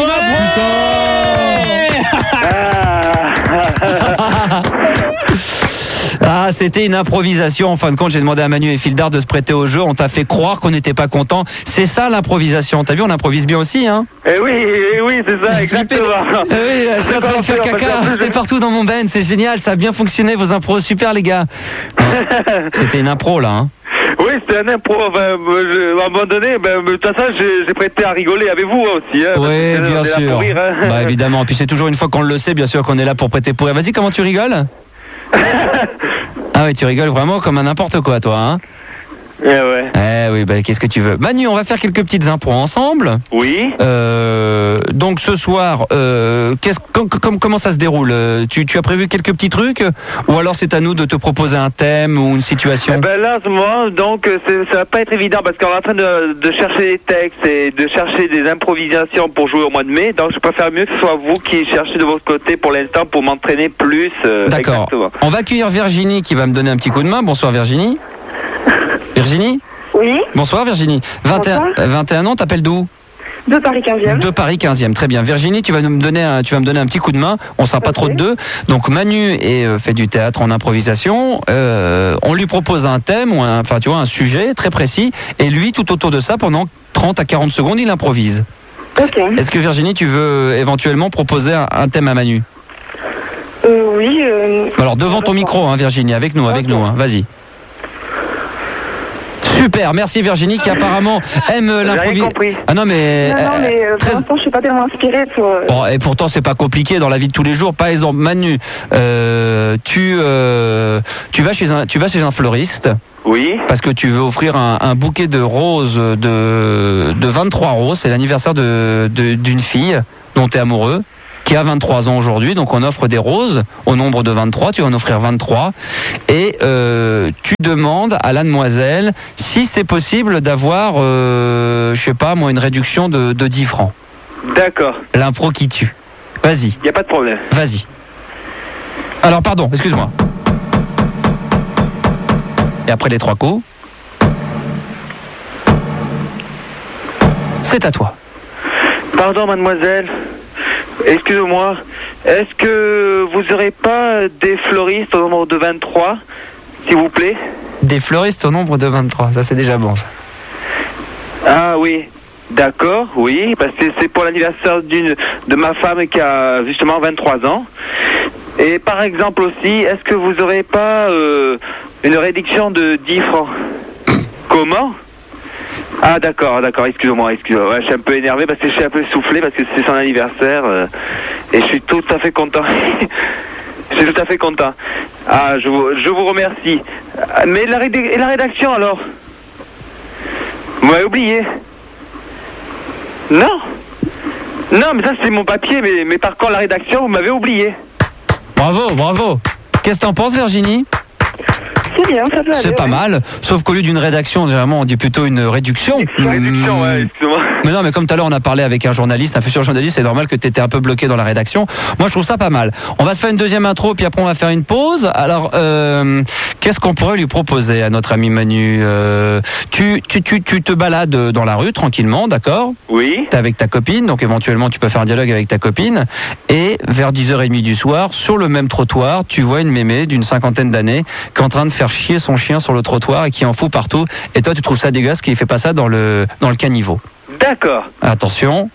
[SPEAKER 2] Ah, c'était une improvisation. En fin de compte, j'ai demandé à Manu et Fildar de se prêter au jeu. On t'a fait croire qu'on n'était pas content. C'est ça l'improvisation. T'as vu, on improvise bien aussi, hein.
[SPEAKER 1] Eh oui, eh oui, c'est ça, exactement.
[SPEAKER 2] Eh oui, je suis en train de faire caca. C'est partout dans mon ben. C'est génial. Ça a bien fonctionné, vos impros. Super, les gars. C'était une impro, là, hein.
[SPEAKER 1] Oui, c'était un impro. Enfin, je- à un moment donné, ben, de toute façon, j'ai j'ai prêté à rigoler avec vous aussi. Hein, parce
[SPEAKER 2] Oui,
[SPEAKER 1] que
[SPEAKER 2] bien
[SPEAKER 1] on est là
[SPEAKER 2] sûr.
[SPEAKER 1] pour rire, hein.
[SPEAKER 2] Bah évidemment. Puis c'est toujours une fois qu'on le sait, bien sûr, qu'on est là pour prêter pour rire. Vas-y, comment tu rigoles? Ah oui, tu rigoles vraiment comme à n'importe quoi, toi, hein.
[SPEAKER 1] Eh ouais.
[SPEAKER 2] Eh oui, bah qu'est-ce que tu veux. Manu, on va faire quelques petites impros ensemble.
[SPEAKER 1] Oui.
[SPEAKER 2] Euh, donc ce soir, euh, qu'est-ce, com- com- comment ça se déroule? Euh, tu, tu as prévu quelques petits trucs? Ou alors c'est à nous de te proposer un thème ou une situation?
[SPEAKER 1] Eh ben là, en ce moment, donc, euh, c'est- ça va pas être évident parce qu'on est en train de, de chercher des textes et de chercher des improvisations pour jouer au mois de mai. Donc, je préfère mieux que ce soit vous qui cherchez de votre côté pour l'instant pour m'entraîner plus. euh,
[SPEAKER 2] D'accord.
[SPEAKER 1] Exactement.
[SPEAKER 2] On va accueillir Virginie qui va me donner un petit coup de main. Bonsoir Virginie. Virginie?
[SPEAKER 3] Oui,
[SPEAKER 2] Bonsoir Virginie. vingt et un,
[SPEAKER 3] Bonsoir.
[SPEAKER 2] euh, vingt et un ans, t'appelles d'où?
[SPEAKER 3] de Paris quinzième.
[SPEAKER 2] De Paris quinzième, très bien. Virginie, tu vas nous me donner un, tu vas me donner un petit coup de main. On sera pas
[SPEAKER 3] Ok.
[SPEAKER 2] trop de deux. Donc Manu est, euh, fait du théâtre en improvisation. Euh, on lui propose un thème ou un, enfin tu vois un sujet très précis. Et lui, tout autour de ça, pendant trente à quarante secondes, il improvise.
[SPEAKER 3] Ok.
[SPEAKER 2] Est-ce que Virginie, tu veux éventuellement proposer un, un thème à Manu?
[SPEAKER 3] Euh, oui. Euh...
[SPEAKER 2] Alors devant ton micro, hein, Virginie, avec nous, avec
[SPEAKER 3] Ok.
[SPEAKER 2] nous. Hein. Vas-y.
[SPEAKER 11] Super, merci Virginie qui apparemment aime l'improvisation. Ah non mais,
[SPEAKER 3] non, non, mais euh,
[SPEAKER 11] très...
[SPEAKER 3] pour l'instant, je suis pas tellement inspirée pour. Euh...
[SPEAKER 11] Bon, et pourtant, c'est pas compliqué dans la vie de tous les jours. Par exemple, Manu, euh, tu euh, tu vas chez un tu vas chez un fleuriste.
[SPEAKER 1] Oui.
[SPEAKER 11] Parce que tu veux offrir un, un bouquet de roses de de vingt-trois roses. C'est l'anniversaire de, de d'une fille dont tu es amoureux, qui a vingt-trois ans aujourd'hui, donc on offre des roses au nombre de vingt-trois, tu vas en offrir vingt-trois, et euh, tu demandes à la demoiselle si c'est possible d'avoir, euh, je sais pas moi, une réduction de, de dix francs.
[SPEAKER 1] D'accord.
[SPEAKER 11] L'impro qui tue. Vas-y.
[SPEAKER 1] Il n'y a pas de problème.
[SPEAKER 11] Vas-y. Alors pardon, excuse-moi. Et après les trois coups, c'est à toi.
[SPEAKER 1] Pardon mademoiselle, excusez-moi, est-ce que vous n'aurez pas des fleuristes au nombre de vingt-trois, s'il vous plaît?
[SPEAKER 11] Des fleuristes au nombre de vingt-trois, ça c'est déjà bon ça.
[SPEAKER 1] Ah oui, d'accord, oui, parce que c'est pour l'anniversaire d'une de ma femme qui a justement vingt-trois ans. Et par exemple aussi, est-ce que vous n'aurez pas euh, une réduction de dix francs? Comment? Ah d'accord, d'accord, excusez-moi, excusez-moi. Ouais, je suis un peu énervé parce que je suis un peu soufflé parce que c'est son anniversaire euh, et je suis tout à fait content. Je suis tout à fait content. Ah, je vous, je vous remercie. Mais la, réd- et la rédaction alors? Vous m'avez oublié? Non? Non, mais ça c'est mon papier, mais, mais par contre la rédaction, vous m'avez oublié.
[SPEAKER 11] Bravo, bravo. Qu'est-ce que t'en penses Virginie?
[SPEAKER 3] C'est bien, ça peut aller.
[SPEAKER 11] C'est pas
[SPEAKER 3] ouais.
[SPEAKER 11] mal, sauf qu'au lieu d'une rédaction, généralement on dit plutôt une réduction.
[SPEAKER 1] Une réduction, ouais, excuse-moi.
[SPEAKER 11] Mais non, mais comme tout à l'heure on a parlé avec un journaliste, un futur journaliste, c'est normal que tu étais un peu bloqué dans la rédaction. Moi je trouve ça pas mal. On va se faire une deuxième intro, puis après on va faire une pause. Alors, euh, qu'est-ce qu'on pourrait lui proposer à notre ami Manu? euh, tu, tu, tu, tu te balades dans la rue tranquillement, d'accord?
[SPEAKER 1] Oui.
[SPEAKER 11] T'es avec ta copine, donc éventuellement tu peux faire un dialogue avec ta copine. Et vers dix heures trente du soir, sur le même trottoir, tu vois une mémé d'une cinquantaine d'années qui est en train de faire chier son chien sur le trottoir et qui en fout partout. Et toi tu trouves ça dégueulasse qu'il fait pas ça dans le, dans le caniveau.
[SPEAKER 1] D'accord.
[SPEAKER 11] Attention.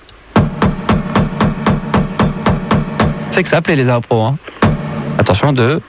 [SPEAKER 11] C'est que ça appelait les impros, hein. Attention, deux.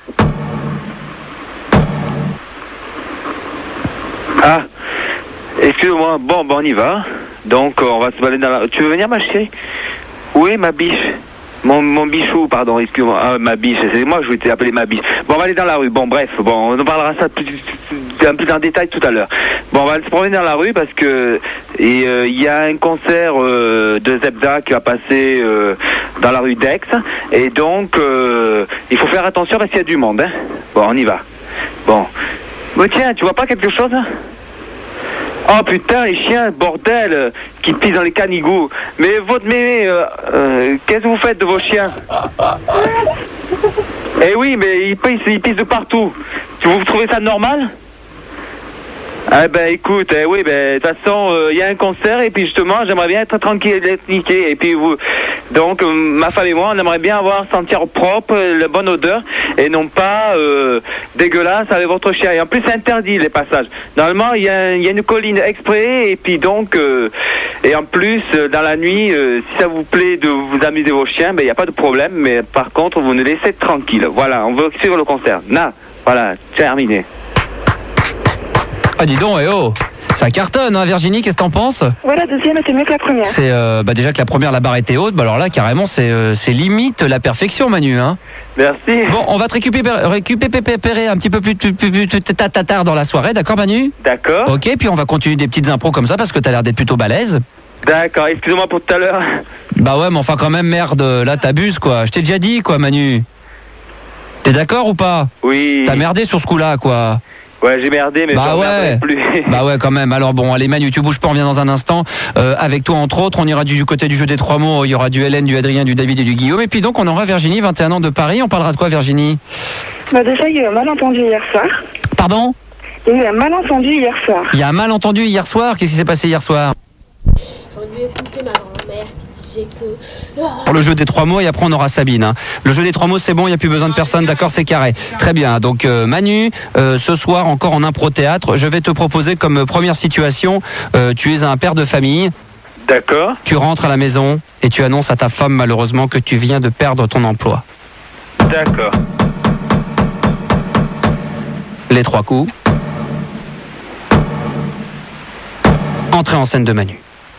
[SPEAKER 1] Ah, excuse-moi. Bon, bon, on y va. Donc, on va se balader dans la... Tu veux venir, ma chérie? Oui, ma biche. Mon, mon bichou, pardon, excuse-moi. Ah, ma biche, c'est moi, je voulais t'appeler ma biche. Bon, on va aller dans la rue. Bon, bref, bon, on en parlera ça plus, un peu en détail tout à l'heure. Bon, on va se promener dans la rue parce que il euh, y a un concert euh, de Zebda qui va passer euh, dans la rue d'Aix. Et donc, euh, il faut faire attention parce qu'il y a du monde. Hein. Bon, on y va. Bon. Mais tiens, tu vois pas quelque chose hein? Oh putain, les chiens, bordel, euh, qui pissent dans les canigous. Mais votre mémé, euh, euh, qu'est-ce que vous faites de vos chiens? Eh oui, mais ils pissent, ils pissent de partout. Vous trouvez ça normal? Ah ben écoute, eh oui, ben de toute façon, il euh, y a un concert et puis justement, j'aimerais bien être tranquille, être niqué. Et puis vous, donc euh, ma femme et moi, on aimerait bien avoir sentir propre, euh, la bonne odeur et non pas euh, dégueulasse avec votre chien. Et en plus, c'est interdit les passages. Normalement, il y, y a une colline exprès et puis donc euh, et en plus euh, dans la nuit, euh, si ça vous plaît de vous amuser vos chiens, ben il y a pas de problème. Mais par contre, vous nous laissez tranquille. Voilà, on veut suivre le concert. Na, voilà, terminé.
[SPEAKER 11] Ah dis donc, eh oh, ça cartonne, hein, Virginie, qu'est-ce que t'en penses?
[SPEAKER 3] Ouais, la deuxième était mieux que la première.
[SPEAKER 11] C'est euh, bah déjà que la première, la barre était haute, bah alors là, carrément, c'est euh, c'est limite la perfection, Manu, hein.
[SPEAKER 1] Merci.
[SPEAKER 11] Bon, on va te récupérer, récupérer un petit peu plus, plus, plus, plus tard dans la soirée, d'accord, Manu?
[SPEAKER 1] D'accord.
[SPEAKER 11] Ok, puis on va continuer des petites impros comme ça parce que t'as l'air d'être plutôt balèze.
[SPEAKER 1] D'accord, excusez-moi pour tout à l'heure.
[SPEAKER 11] Bah ouais, mais enfin quand même, merde, là t'abuses, quoi. Je t'ai déjà dit, quoi, Manu. T'es d'accord ou pas?
[SPEAKER 1] Oui.
[SPEAKER 11] T'as merdé sur ce coup-là, quoi.
[SPEAKER 1] Ouais, j'ai merdé, mais
[SPEAKER 11] bah ouais.
[SPEAKER 1] plus.
[SPEAKER 11] Bah ouais, quand même. Alors bon, allez Manu, tu bouges pas, on revient dans un instant. Euh, avec toi, entre autres, on ira du, du côté du jeu des trois mots. Il y aura du Hélène, du Adrien, du David et du Guillaume. Et puis donc, on aura Virginie, vingt et un ans de Paris. On parlera de quoi, Virginie?
[SPEAKER 3] Bah déjà, il y a eu un malentendu hier soir.
[SPEAKER 11] Pardon?
[SPEAKER 3] Il y a eu un malentendu hier soir.
[SPEAKER 11] Il y a un malentendu hier soir? Qu'est-ce qui s'est passé hier soir?
[SPEAKER 12] J'aurais dû écouter ma grand-mère qui disait que...
[SPEAKER 11] Pour le jeu des trois mots et après on aura Sabine. Hein. Le jeu des trois mots c'est bon, il n'y a plus besoin de personne, d'accord, c'est carré. Très bien, donc euh, Manu, euh, ce soir encore en impro-théâtre, je vais te proposer comme première situation, euh, tu es un père de famille.
[SPEAKER 1] D'accord.
[SPEAKER 11] Tu rentres à la maison et tu annonces à ta femme malheureusement que tu viens de perdre ton emploi.
[SPEAKER 1] D'accord.
[SPEAKER 11] Les trois coups. Entrée en scène de Manu.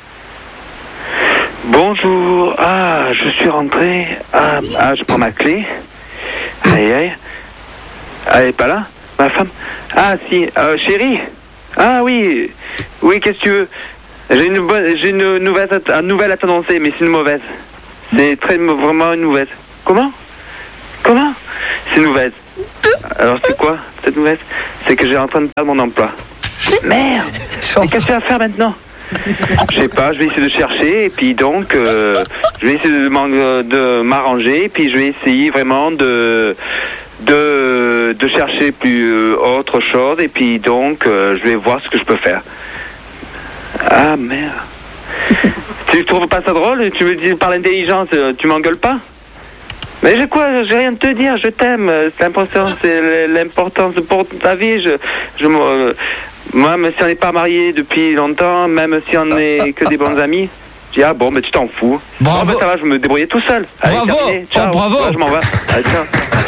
[SPEAKER 1] Bonjour. Ah, je suis rentré. Ah, ah je prends ma clé. Aïe, aïe. Elle est pas là, ma femme? Ah, si. Euh, chérie? Ah, oui. Oui, qu'est-ce que tu veux? J'ai une, bonne, j'ai une nouvelle, une nouvelle à t'annoncer, mais c'est une mauvaise. C'est très, vraiment une mauvaise. Comment? Comment? C'est une mauvaise. Alors, c'est quoi, cette mauvaise? C'est que j'ai en train de perdre mon emploi. Merde! Mais qu'est-ce que tu vas faire maintenant? Je sais pas, je vais essayer de chercher, et puis donc, euh, je vais essayer de, de m'arranger, et puis je vais essayer vraiment de... de, de chercher plus euh, autre chose, et puis donc euh, je vais voir ce que je peux faire. Ah merde. Tu trouves pas ça drôle? Tu me dis par l'intelligence, tu m'engueules pas? Mais j'ai quoi? J'ai rien de te dire, je t'aime. C'est l'important, c'est l'importance pour ta vie. Je, je, euh, moi, même si on n'est pas mariés depuis longtemps, même si on n'est que des bons amis, je dis ah bon, mais tu t'en fous.
[SPEAKER 11] Bravo.
[SPEAKER 1] Oh, ben, ça va, je me débrouiller tout seul. Allez,
[SPEAKER 11] bravo.
[SPEAKER 1] Terminé. Ciao.
[SPEAKER 11] Oh, bravo.
[SPEAKER 1] Ouais, je m'en vais. Allez, ciao.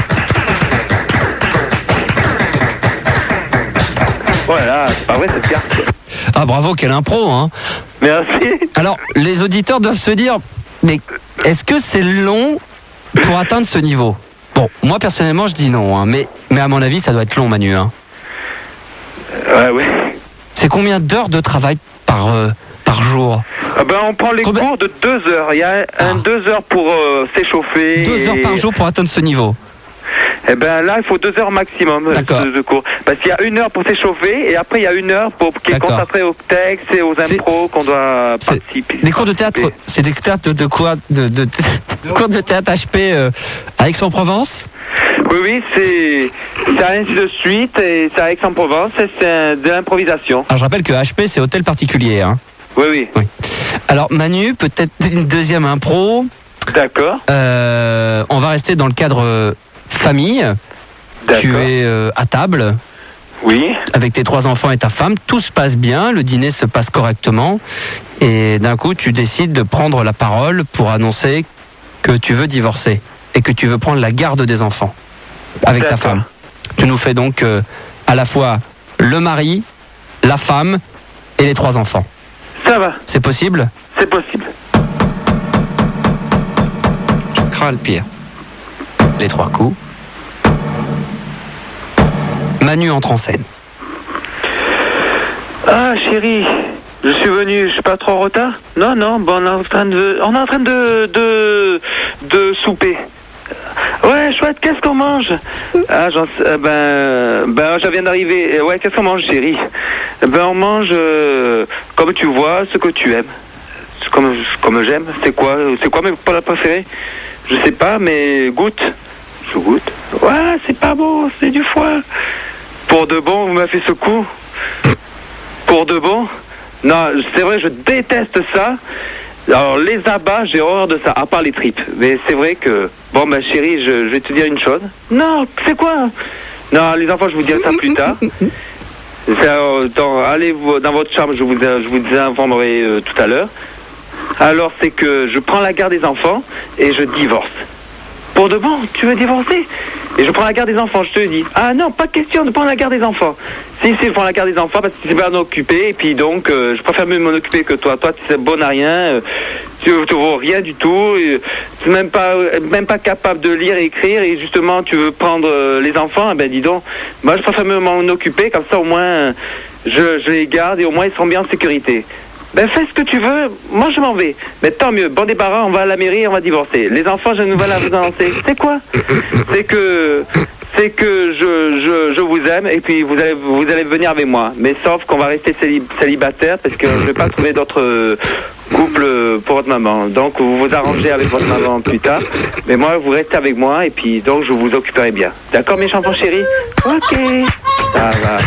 [SPEAKER 1] Voilà, c'est pas vrai cette carte.
[SPEAKER 11] Ah bravo, quelle impro, hein.
[SPEAKER 1] Merci.
[SPEAKER 11] Alors, les auditeurs doivent se dire, mais est-ce que c'est long pour atteindre ce niveau? Bon, moi personnellement, je dis non, hein, mais, mais à mon avis, ça doit être long, Manu. Hein.
[SPEAKER 1] Ouais, ouais.
[SPEAKER 11] C'est combien d'heures de travail par, euh, par jour?
[SPEAKER 1] Ah ben, on prend les
[SPEAKER 11] combien...
[SPEAKER 1] cours de deux heures. Il y a un, ah. deux heures pour euh, s'échauffer.
[SPEAKER 11] Deux
[SPEAKER 1] et...
[SPEAKER 11] heures par jour pour atteindre ce niveau?
[SPEAKER 1] Eh ben là, il faut deux heures maximum de, de cours. Parce qu'il y a une heure pour s'échauffer et après il y a une heure pour qui est consacrée au texte et aux impros qu'on doit participer.
[SPEAKER 11] Les cours de théâtre, c'est des théâtres de quoi? De, de, de cours de théâtre H P euh, à Aix-en-Provence?
[SPEAKER 1] Oui, oui, c'est ainsi de suite et c'est à Aix-en-Provence et c'est de l'improvisation.
[SPEAKER 11] Alors je rappelle que H P c'est hôtel particulier. Hein.
[SPEAKER 1] Oui, oui,
[SPEAKER 11] oui. Alors Manu, peut-être une deuxième impro.
[SPEAKER 1] D'accord.
[SPEAKER 11] Euh, on va rester dans le cadre famille. Tu es euh, à table.
[SPEAKER 1] Oui.
[SPEAKER 11] Avec tes trois enfants et ta femme. Tout se passe bien, le dîner se passe correctement. Et d'un coup, tu décides de prendre la parole pour annoncer que tu veux divorcer et que tu veux prendre la garde des enfants avec ta femme. Tu nous fais donc euh, à la fois le mari, la femme et les trois enfants.
[SPEAKER 1] Ça va.
[SPEAKER 11] C'est possible?
[SPEAKER 1] C'est possible.
[SPEAKER 11] Je crains le pire. Les trois coups. Manu entre en scène.
[SPEAKER 1] Ah chérie, je suis venu, je suis pas trop en retard? Non, non, bon, on est en train de, on est en train de, de, de souper. Ouais, chouette, qu'est-ce qu'on mange? Ah, j'en sais, ben, ben, je viens d'arriver. Ouais, qu'est-ce qu'on mange, chérie? Ben, on mange, euh, comme tu vois, ce que tu aimes. Comme, comme j'aime. C'est quoi, c'est quoi mes plats préférés? Je sais pas, mais goûte. Je goûte. Ouais, c'est pas beau, c'est du foie. Pour de bon, vous m'avez fait ce coup. Pour de bon? Non, c'est vrai, je déteste ça. Alors, les abats, j'ai horreur de ça, à part les tripes. Mais c'est vrai que... Bon, ma chérie, je, je vais te dire une chose. Non, c'est quoi? Non, les enfants, je vous dirai ça plus tard. Euh, dans, allez vous, dans votre chambre, je vous, je vous informerai euh, tout à l'heure. Alors, c'est que je prends la garde des enfants et je divorce. Pour de bon, tu veux divorcer? Et je prends la garde des enfants, je te le dis. Ah non, pas question de prendre la garde des enfants. Si, si, je prends la garde des enfants parce que tu sais pas m'en occuper. Et puis donc, euh, je préfère mieux m'en occuper que toi. Toi, tu sais bon à rien. Euh, tu ne vaux rien du tout. Tu n'es même pas, même pas capable de lire et écrire. Et justement, tu veux prendre euh, les enfants. Eh ben dis donc, moi, je préfère mieux m'en occuper. Comme ça, au moins, je, je les garde et au moins, ils seront bien en sécurité. Ben fais ce que tu veux, moi je m'en vais. Mais tant mieux, bon débarras, on va à la mairie et on va divorcer. Les enfants, j'ai une nouvelle à vous annoncer. C'est quoi? C'est que c'est que je, je, je vous aime et puis vous allez vous allez venir avec moi. Mais sauf qu'on va rester célib célibataire parce que je ne vais pas trouver d'autres couples pour votre maman. Donc vous vous arrangez avec votre maman plus tard. Mais moi vous restez avec moi et puis donc je vous occuperai bien. D'accord mes enfants chéris? Ok. Ça va.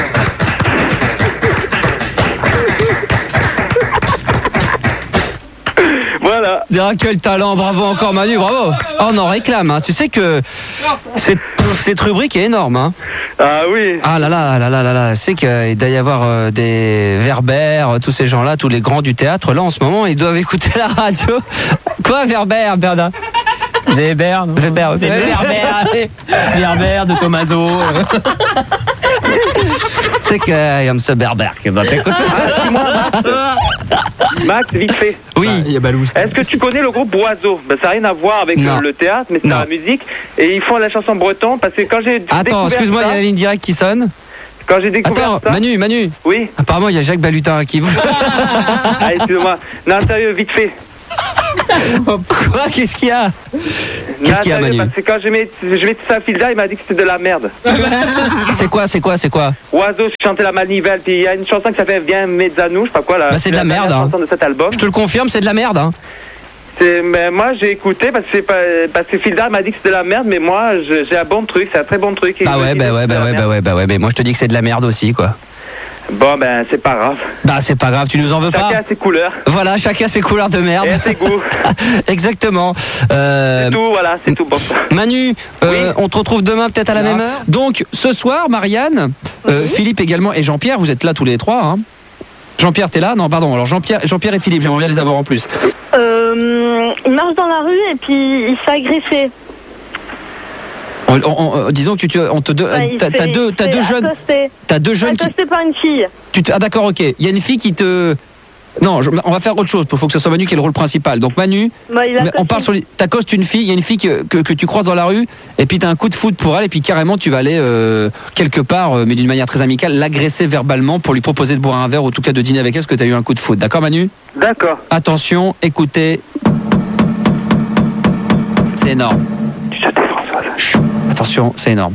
[SPEAKER 1] Voilà.
[SPEAKER 11] Quel talent, bravo encore Manu, bravo. Oh, on en réclame, hein. Tu sais que cette, cette rubrique est énorme. Hein.
[SPEAKER 1] Ah oui.
[SPEAKER 11] Ah là là là là là là. C'est qu'il doit y avoir euh, des Werber, tous ces gens-là, tous les grands du théâtre. Là en ce moment, ils doivent écouter la radio. Quoi Werber, Bernard?
[SPEAKER 10] Weber, non?
[SPEAKER 11] Weber,
[SPEAKER 10] Weber, Weber de Tommaso.
[SPEAKER 11] C'est que comme ce berbère qui va t'écouter.
[SPEAKER 1] Max, vite fait.
[SPEAKER 11] Oui.
[SPEAKER 10] Il y a Balous.
[SPEAKER 1] Est-ce que tu connais le groupe Oiseau? Ben, ça n'a rien à voir avec
[SPEAKER 11] Non.
[SPEAKER 1] le, le théâtre, mais c'est
[SPEAKER 11] Non.
[SPEAKER 1] la musique. Et ils font la chanson breton parce que quand j'ai
[SPEAKER 11] Attends,
[SPEAKER 1] découvert
[SPEAKER 11] excuse-moi, il y a
[SPEAKER 1] ça,
[SPEAKER 11] la ligne directe qui sonne.
[SPEAKER 1] quand j'ai découvert
[SPEAKER 11] Attends,
[SPEAKER 1] ça,
[SPEAKER 11] Manu, Manu.
[SPEAKER 1] oui.
[SPEAKER 11] Apparemment, il y a Jacques Balutin qui vous.
[SPEAKER 1] Ah, excuse-moi. Non, sérieux, vite fait.
[SPEAKER 11] Quoi? Qu'est-ce qu'il y a?
[SPEAKER 1] Non,
[SPEAKER 11] Qu'est-ce qu'il y a,
[SPEAKER 1] sérieux,
[SPEAKER 11] Manu?
[SPEAKER 1] Parce que quand je mets, je mets ça à Filda, il m'a dit que c'était de la merde.
[SPEAKER 11] C'est quoi, c'est quoi, c'est quoi?
[SPEAKER 1] Oiseau chantait la manivelle, puis il y a une chanson qui s'appelle Viens Mezzano, je sais pas quoi là.
[SPEAKER 11] Bah, c'est de la merde, hein.
[SPEAKER 1] chanson de cet album.
[SPEAKER 11] Je te le confirme, c'est de la merde, hein.
[SPEAKER 1] C'est- mais moi j'ai écouté parce que c'est pas, parce que Filda m'a dit que c'était de la merde, mais moi je- j'ai un bon truc, c'est un très bon truc. et
[SPEAKER 11] Bah
[SPEAKER 1] il me
[SPEAKER 11] ouais,
[SPEAKER 1] dit
[SPEAKER 11] bah
[SPEAKER 1] que
[SPEAKER 11] ouais,
[SPEAKER 1] c'est de
[SPEAKER 11] bah
[SPEAKER 1] la
[SPEAKER 11] ouais,
[SPEAKER 1] merde.
[SPEAKER 11] bah ouais, bah ouais, mais moi je te dis que c'est de la merde aussi, quoi.
[SPEAKER 1] Bon ben c'est pas grave.
[SPEAKER 11] Bah c'est pas grave, tu nous en veux
[SPEAKER 1] Chacun
[SPEAKER 11] pas.
[SPEAKER 1] a ses couleurs.
[SPEAKER 11] Voilà, chacun ses couleurs de merde.
[SPEAKER 1] Et ses goûts.
[SPEAKER 11] Exactement. Euh,
[SPEAKER 1] C'est tout, voilà, c'est tout bon.
[SPEAKER 11] Manu, euh, on te retrouve demain peut-être à la
[SPEAKER 1] Non.
[SPEAKER 11] même heure. Donc ce soir, Marianne, euh, Philippe également et Jean-Pierre, vous êtes là tous les trois. Hein. Jean-Pierre, t'es là? Non, pardon. Alors Jean-Pierre, Jean-Pierre et Philippe, j'aimerais bien les avoir en plus.
[SPEAKER 13] Euh, il marche dans la rue et puis il se fait agresser.
[SPEAKER 11] On- on- on- disons que tu, tu- on te deux,
[SPEAKER 13] Enfin, il
[SPEAKER 11] t'as,
[SPEAKER 13] se
[SPEAKER 11] t'as
[SPEAKER 13] fait-
[SPEAKER 11] deux,
[SPEAKER 13] il
[SPEAKER 11] t'as
[SPEAKER 13] se
[SPEAKER 11] deux
[SPEAKER 13] fait
[SPEAKER 11] jeunes,
[SPEAKER 13] accoster.
[SPEAKER 11] t'as deux jeunes qui,
[SPEAKER 13] Accosté par une fille.
[SPEAKER 11] tu te- ah d'accord, ok. Il y a une fille qui te, non, je- on va faire autre chose. Il faut que ce soit Manu qui ait le rôle principal. Donc Manu,
[SPEAKER 13] Bah, il
[SPEAKER 11] mais
[SPEAKER 13] accoste
[SPEAKER 11] on parle sur, les- t'accostes une fille, il y a une fille que, que, que tu croises dans la rue, et puis t'as un coup de foudre pour elle, et puis carrément tu vas aller euh, quelque part, euh, mais d'une manière très amicale, l'agresser verbalement pour lui proposer de boire un verre ou en tout cas de dîner avec elle, parce que t'as eu un coup de foudre. D'accord, Manu?
[SPEAKER 1] D'accord.
[SPEAKER 11] Attention, écoutez. C'est énorme. Chut, attention, c'est énorme.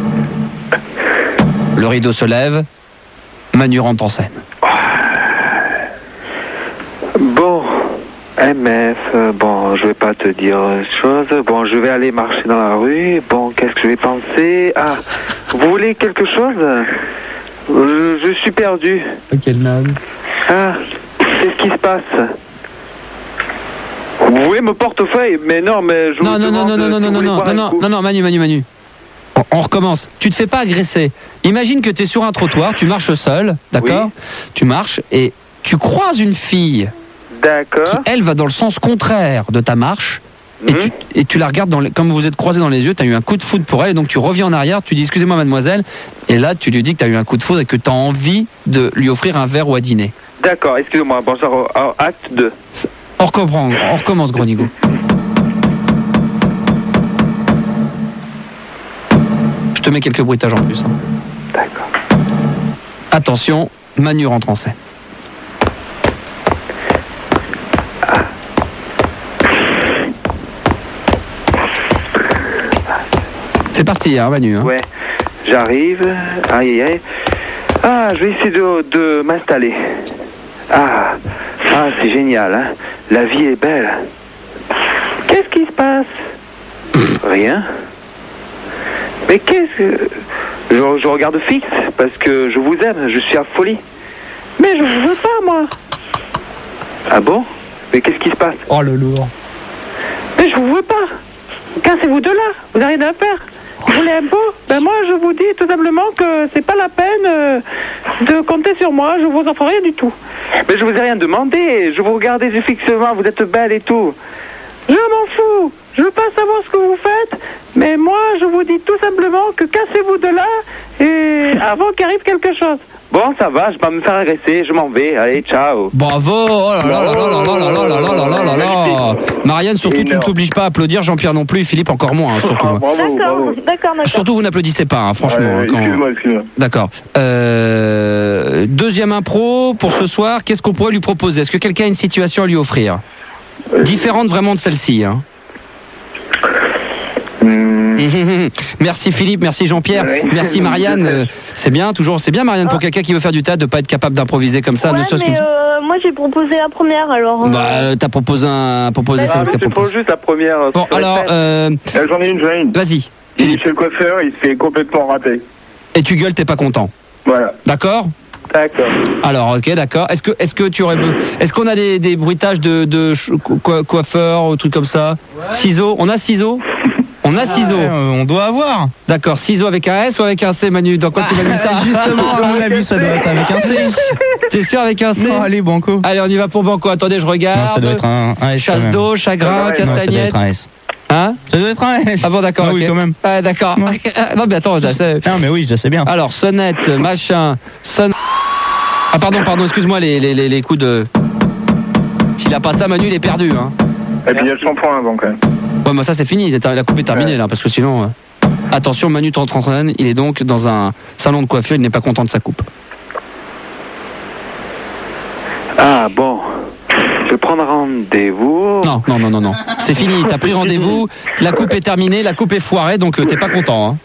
[SPEAKER 11] Le rideau se lève. Manu rentre en scène.
[SPEAKER 1] Bon, M F, euh, bon, je vais pas te dire chose. Bon, je vais aller marcher dans la rue. Bon, qu'est-ce que je vais penser? Ah, vous voulez quelque chose? je, je suis perdu.
[SPEAKER 11] Ok, man.
[SPEAKER 1] Ah, qu'est-ce qui se passe? Vous voulez mon portefeuille? Mais non, mais je
[SPEAKER 11] Non,
[SPEAKER 1] vous
[SPEAKER 11] non, non,
[SPEAKER 1] demande
[SPEAKER 11] non, non,
[SPEAKER 1] si
[SPEAKER 11] non,
[SPEAKER 1] vous
[SPEAKER 11] non,
[SPEAKER 1] voulez
[SPEAKER 11] non,
[SPEAKER 1] boire
[SPEAKER 11] non,
[SPEAKER 1] un
[SPEAKER 11] non,
[SPEAKER 1] coup.
[SPEAKER 11] non, non, Manu, Manu, Manu. On, on recommence. Tu te fais pas agresser. Imagine que tu es sur un trottoir, tu marches seul, d'accord? Tu marches et tu croises une fille.
[SPEAKER 1] D'accord.
[SPEAKER 11] Qui, elle, va dans le sens contraire de ta marche. Et,
[SPEAKER 1] Mhm.
[SPEAKER 11] tu, et tu la regardes, dans les- comme vous êtes croisés dans les yeux, tu as eu un coup de foudre pour elle, et donc tu reviens en arrière, tu dis excusez-moi mademoiselle, et là tu lui dis que tu as eu un coup de foudre et que tu as envie de lui offrir un verre ou à dîner.
[SPEAKER 1] D'accord, excusez-moi. Bon, ça, re- alors, acte deux.
[SPEAKER 11] On recommence, on recommence gros nigo. Je te mets quelques bruitages en plus. Hein.
[SPEAKER 1] D'accord.
[SPEAKER 11] Attention, Manu rentre en scène. C'est parti, hein, Manu. Hein.
[SPEAKER 1] Ouais, j'arrive. Aïe, aïe, aïe. Ah, je vais essayer de, de m'installer. Ah, ah c'est génial, hein. La vie est belle. Qu'est-ce qui se passe? Rien. Mais qu'est-ce que... Je, je regarde fixe parce que je vous aime, je suis à folie. Mais je vous veux pas, moi. Ah bon? Mais qu'est-ce qui se passe?
[SPEAKER 10] Oh le lourd.
[SPEAKER 1] Mais je vous veux pas. Cassez-vous de là. Vous n'avez rien à faire. Vous voulez un pot? Ben moi, je vous dis tout simplement que c'est pas la peine euh, de compter sur moi. Je vous offre rien du tout. Mais je vous ai rien demandé. Je vous regarde fixement. Vous êtes belle et tout. Je m'en fous. Je veux pas savoir ce que vous faites. Mais moi, je vous dis tout simplement que cassez-vous de là et avant qu'arrive quelque chose. Bon, ça va. Je vais pas me faire agresser. Je m'en vais. Allez, ciao.
[SPEAKER 11] Bravo! Oh là là là là là là là là là là là là là. Marianne, surtout, tu ne t'obliges pas à applaudir, Jean-Pierre non plus, et Philippe encore moins, hein, surtout. hein.
[SPEAKER 13] D'accord, d'accord, d'accord.
[SPEAKER 11] Surtout, vous n'applaudissez pas, hein, franchement.
[SPEAKER 4] Ouais,
[SPEAKER 11] hein, quand-
[SPEAKER 4] excuse-moi, excuse-moi.
[SPEAKER 11] D'accord. Euh, deuxième impro pour ce soir. Qu'est-ce qu'on pourrait lui proposer? Est-ce que quelqu'un a une situation à lui offrir? Différente vraiment de celle-ci. Hein. Merci Philippe, merci Jean-Pierre,
[SPEAKER 13] Ouais.
[SPEAKER 11] merci Marianne. Euh, c'est bien, toujours, c'est bien Marianne pour quelqu'un qui veut faire du théâtre de pas être capable d'improviser comme ça.
[SPEAKER 13] Ouais,
[SPEAKER 11] ne serait-ce
[SPEAKER 13] mais
[SPEAKER 11] qu'une-
[SPEAKER 13] euh, moi j'ai proposé la première alors. euh,
[SPEAKER 11] Bah, euh, t'as proposé un, proposé ça.
[SPEAKER 1] Ah, mais
[SPEAKER 11] t'as
[SPEAKER 1] c'est
[SPEAKER 11] proposé-
[SPEAKER 1] pas juste la première.
[SPEAKER 11] Bon,
[SPEAKER 1] sur les
[SPEAKER 11] alors,
[SPEAKER 1] scènes.
[SPEAKER 11] euh,
[SPEAKER 4] J'en ai une, j'en ai une.
[SPEAKER 11] vas-y.
[SPEAKER 4] Il est chez le coiffeur, il se fait complètement rater.
[SPEAKER 11] Et tu gueules, t'es pas content.
[SPEAKER 4] Voilà.
[SPEAKER 11] D'accord?
[SPEAKER 1] D'accord.
[SPEAKER 11] Alors, ok, d'accord. Est-ce que, est-ce que tu aurais, be- est-ce qu'on a des, des bruitages de, de ch- co- coiffeurs ou trucs comme ça? Ciseaux, on a ciseaux? On a ciseaux.
[SPEAKER 2] on doit avoir.
[SPEAKER 11] D'accord, ciseaux avec un S ou avec un C, Manu? Dans quoi tu m'as mis ça?
[SPEAKER 2] Justement, à mon avis, ça doit être avec un C.
[SPEAKER 11] T'es sûr avec un C?
[SPEAKER 2] Non, allez, Banco.
[SPEAKER 11] Allez, on y va pour Banco. Attendez, je regarde.
[SPEAKER 2] Non, ça doit être un, un S.
[SPEAKER 11] Chasse d'eau, chagrin,
[SPEAKER 2] Non, ça doit
[SPEAKER 11] castagnette.
[SPEAKER 2] être un S.
[SPEAKER 11] Hein?
[SPEAKER 2] Ça doit être un S.
[SPEAKER 11] Ah bon, d'accord.
[SPEAKER 2] Ah oui,
[SPEAKER 11] okay.
[SPEAKER 2] quand même.
[SPEAKER 11] Ah, d'accord.
[SPEAKER 2] Ouais.
[SPEAKER 11] Non, mais attends, je sais.
[SPEAKER 2] Non, mais oui, je sais bien.
[SPEAKER 11] Alors, sonnette, machin, sonne. Ah, pardon, pardon, excuse-moi, les, les, les, les coups de. S'il a pas ça, Manu, il est perdu. Hein.
[SPEAKER 5] Et puis il y a le shampoing avant quand même.
[SPEAKER 11] Ouais, mais ça, c'est fini. La coupe est terminée, ouais. Là, parce que sinon. Euh... Attention, Manu Trentren, il est donc dans un salon de coiffure, il n'est pas content de sa coupe.
[SPEAKER 1] Ah, bon. Je vais prendre rendez-vous.
[SPEAKER 11] Non, non, non, non, non. C'est fini, t'as pris rendez-vous, la coupe est terminée, la coupe est foirée, donc euh, t'es pas content. Hein.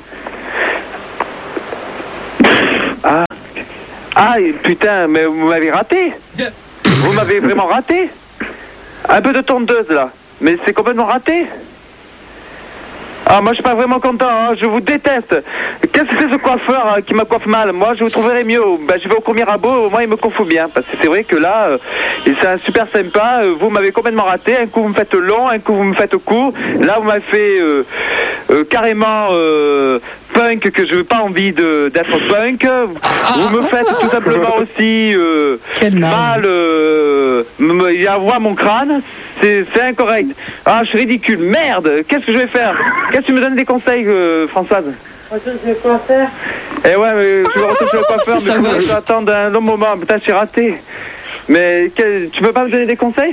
[SPEAKER 1] Ah. Ah, putain, mais vous m'avez raté. Vous m'avez vraiment raté. Un peu de tondeuse, là. Mais c'est complètement raté. Ah, moi je suis pas vraiment content, hein. Je vous déteste. Qu'est-ce que c'est ce coiffeur hein, qui me coiffe mal? Moi je vous trouverais mieux. Ben, je vais au premier rabot, au moins il me coiffe bien. Parce que c'est vrai que là, euh, c'est un super sympa. Vous m'avez complètement raté. Un coup vous me faites long, un coup vous me faites court. Là vous m'avez fait euh, euh, carrément euh, punk que je n'ai pas envie de, d'être punk. Vous me faites tout simplement aussi euh, mal. Euh, il y a voir mon crâne. C'est, c'est incorrect. Ah, je suis ridicule. Merde, qu'est-ce que je vais faire? Qu'est-ce que tu me donnes des conseils, euh, Françoise?
[SPEAKER 12] Retourne chez le coiffeur.
[SPEAKER 1] Eh ouais, mais je retourne chez le coiffeur, mais je vais attendre un long moment. Putain, je suis raté. Mais quel, tu peux pas me donner des conseils?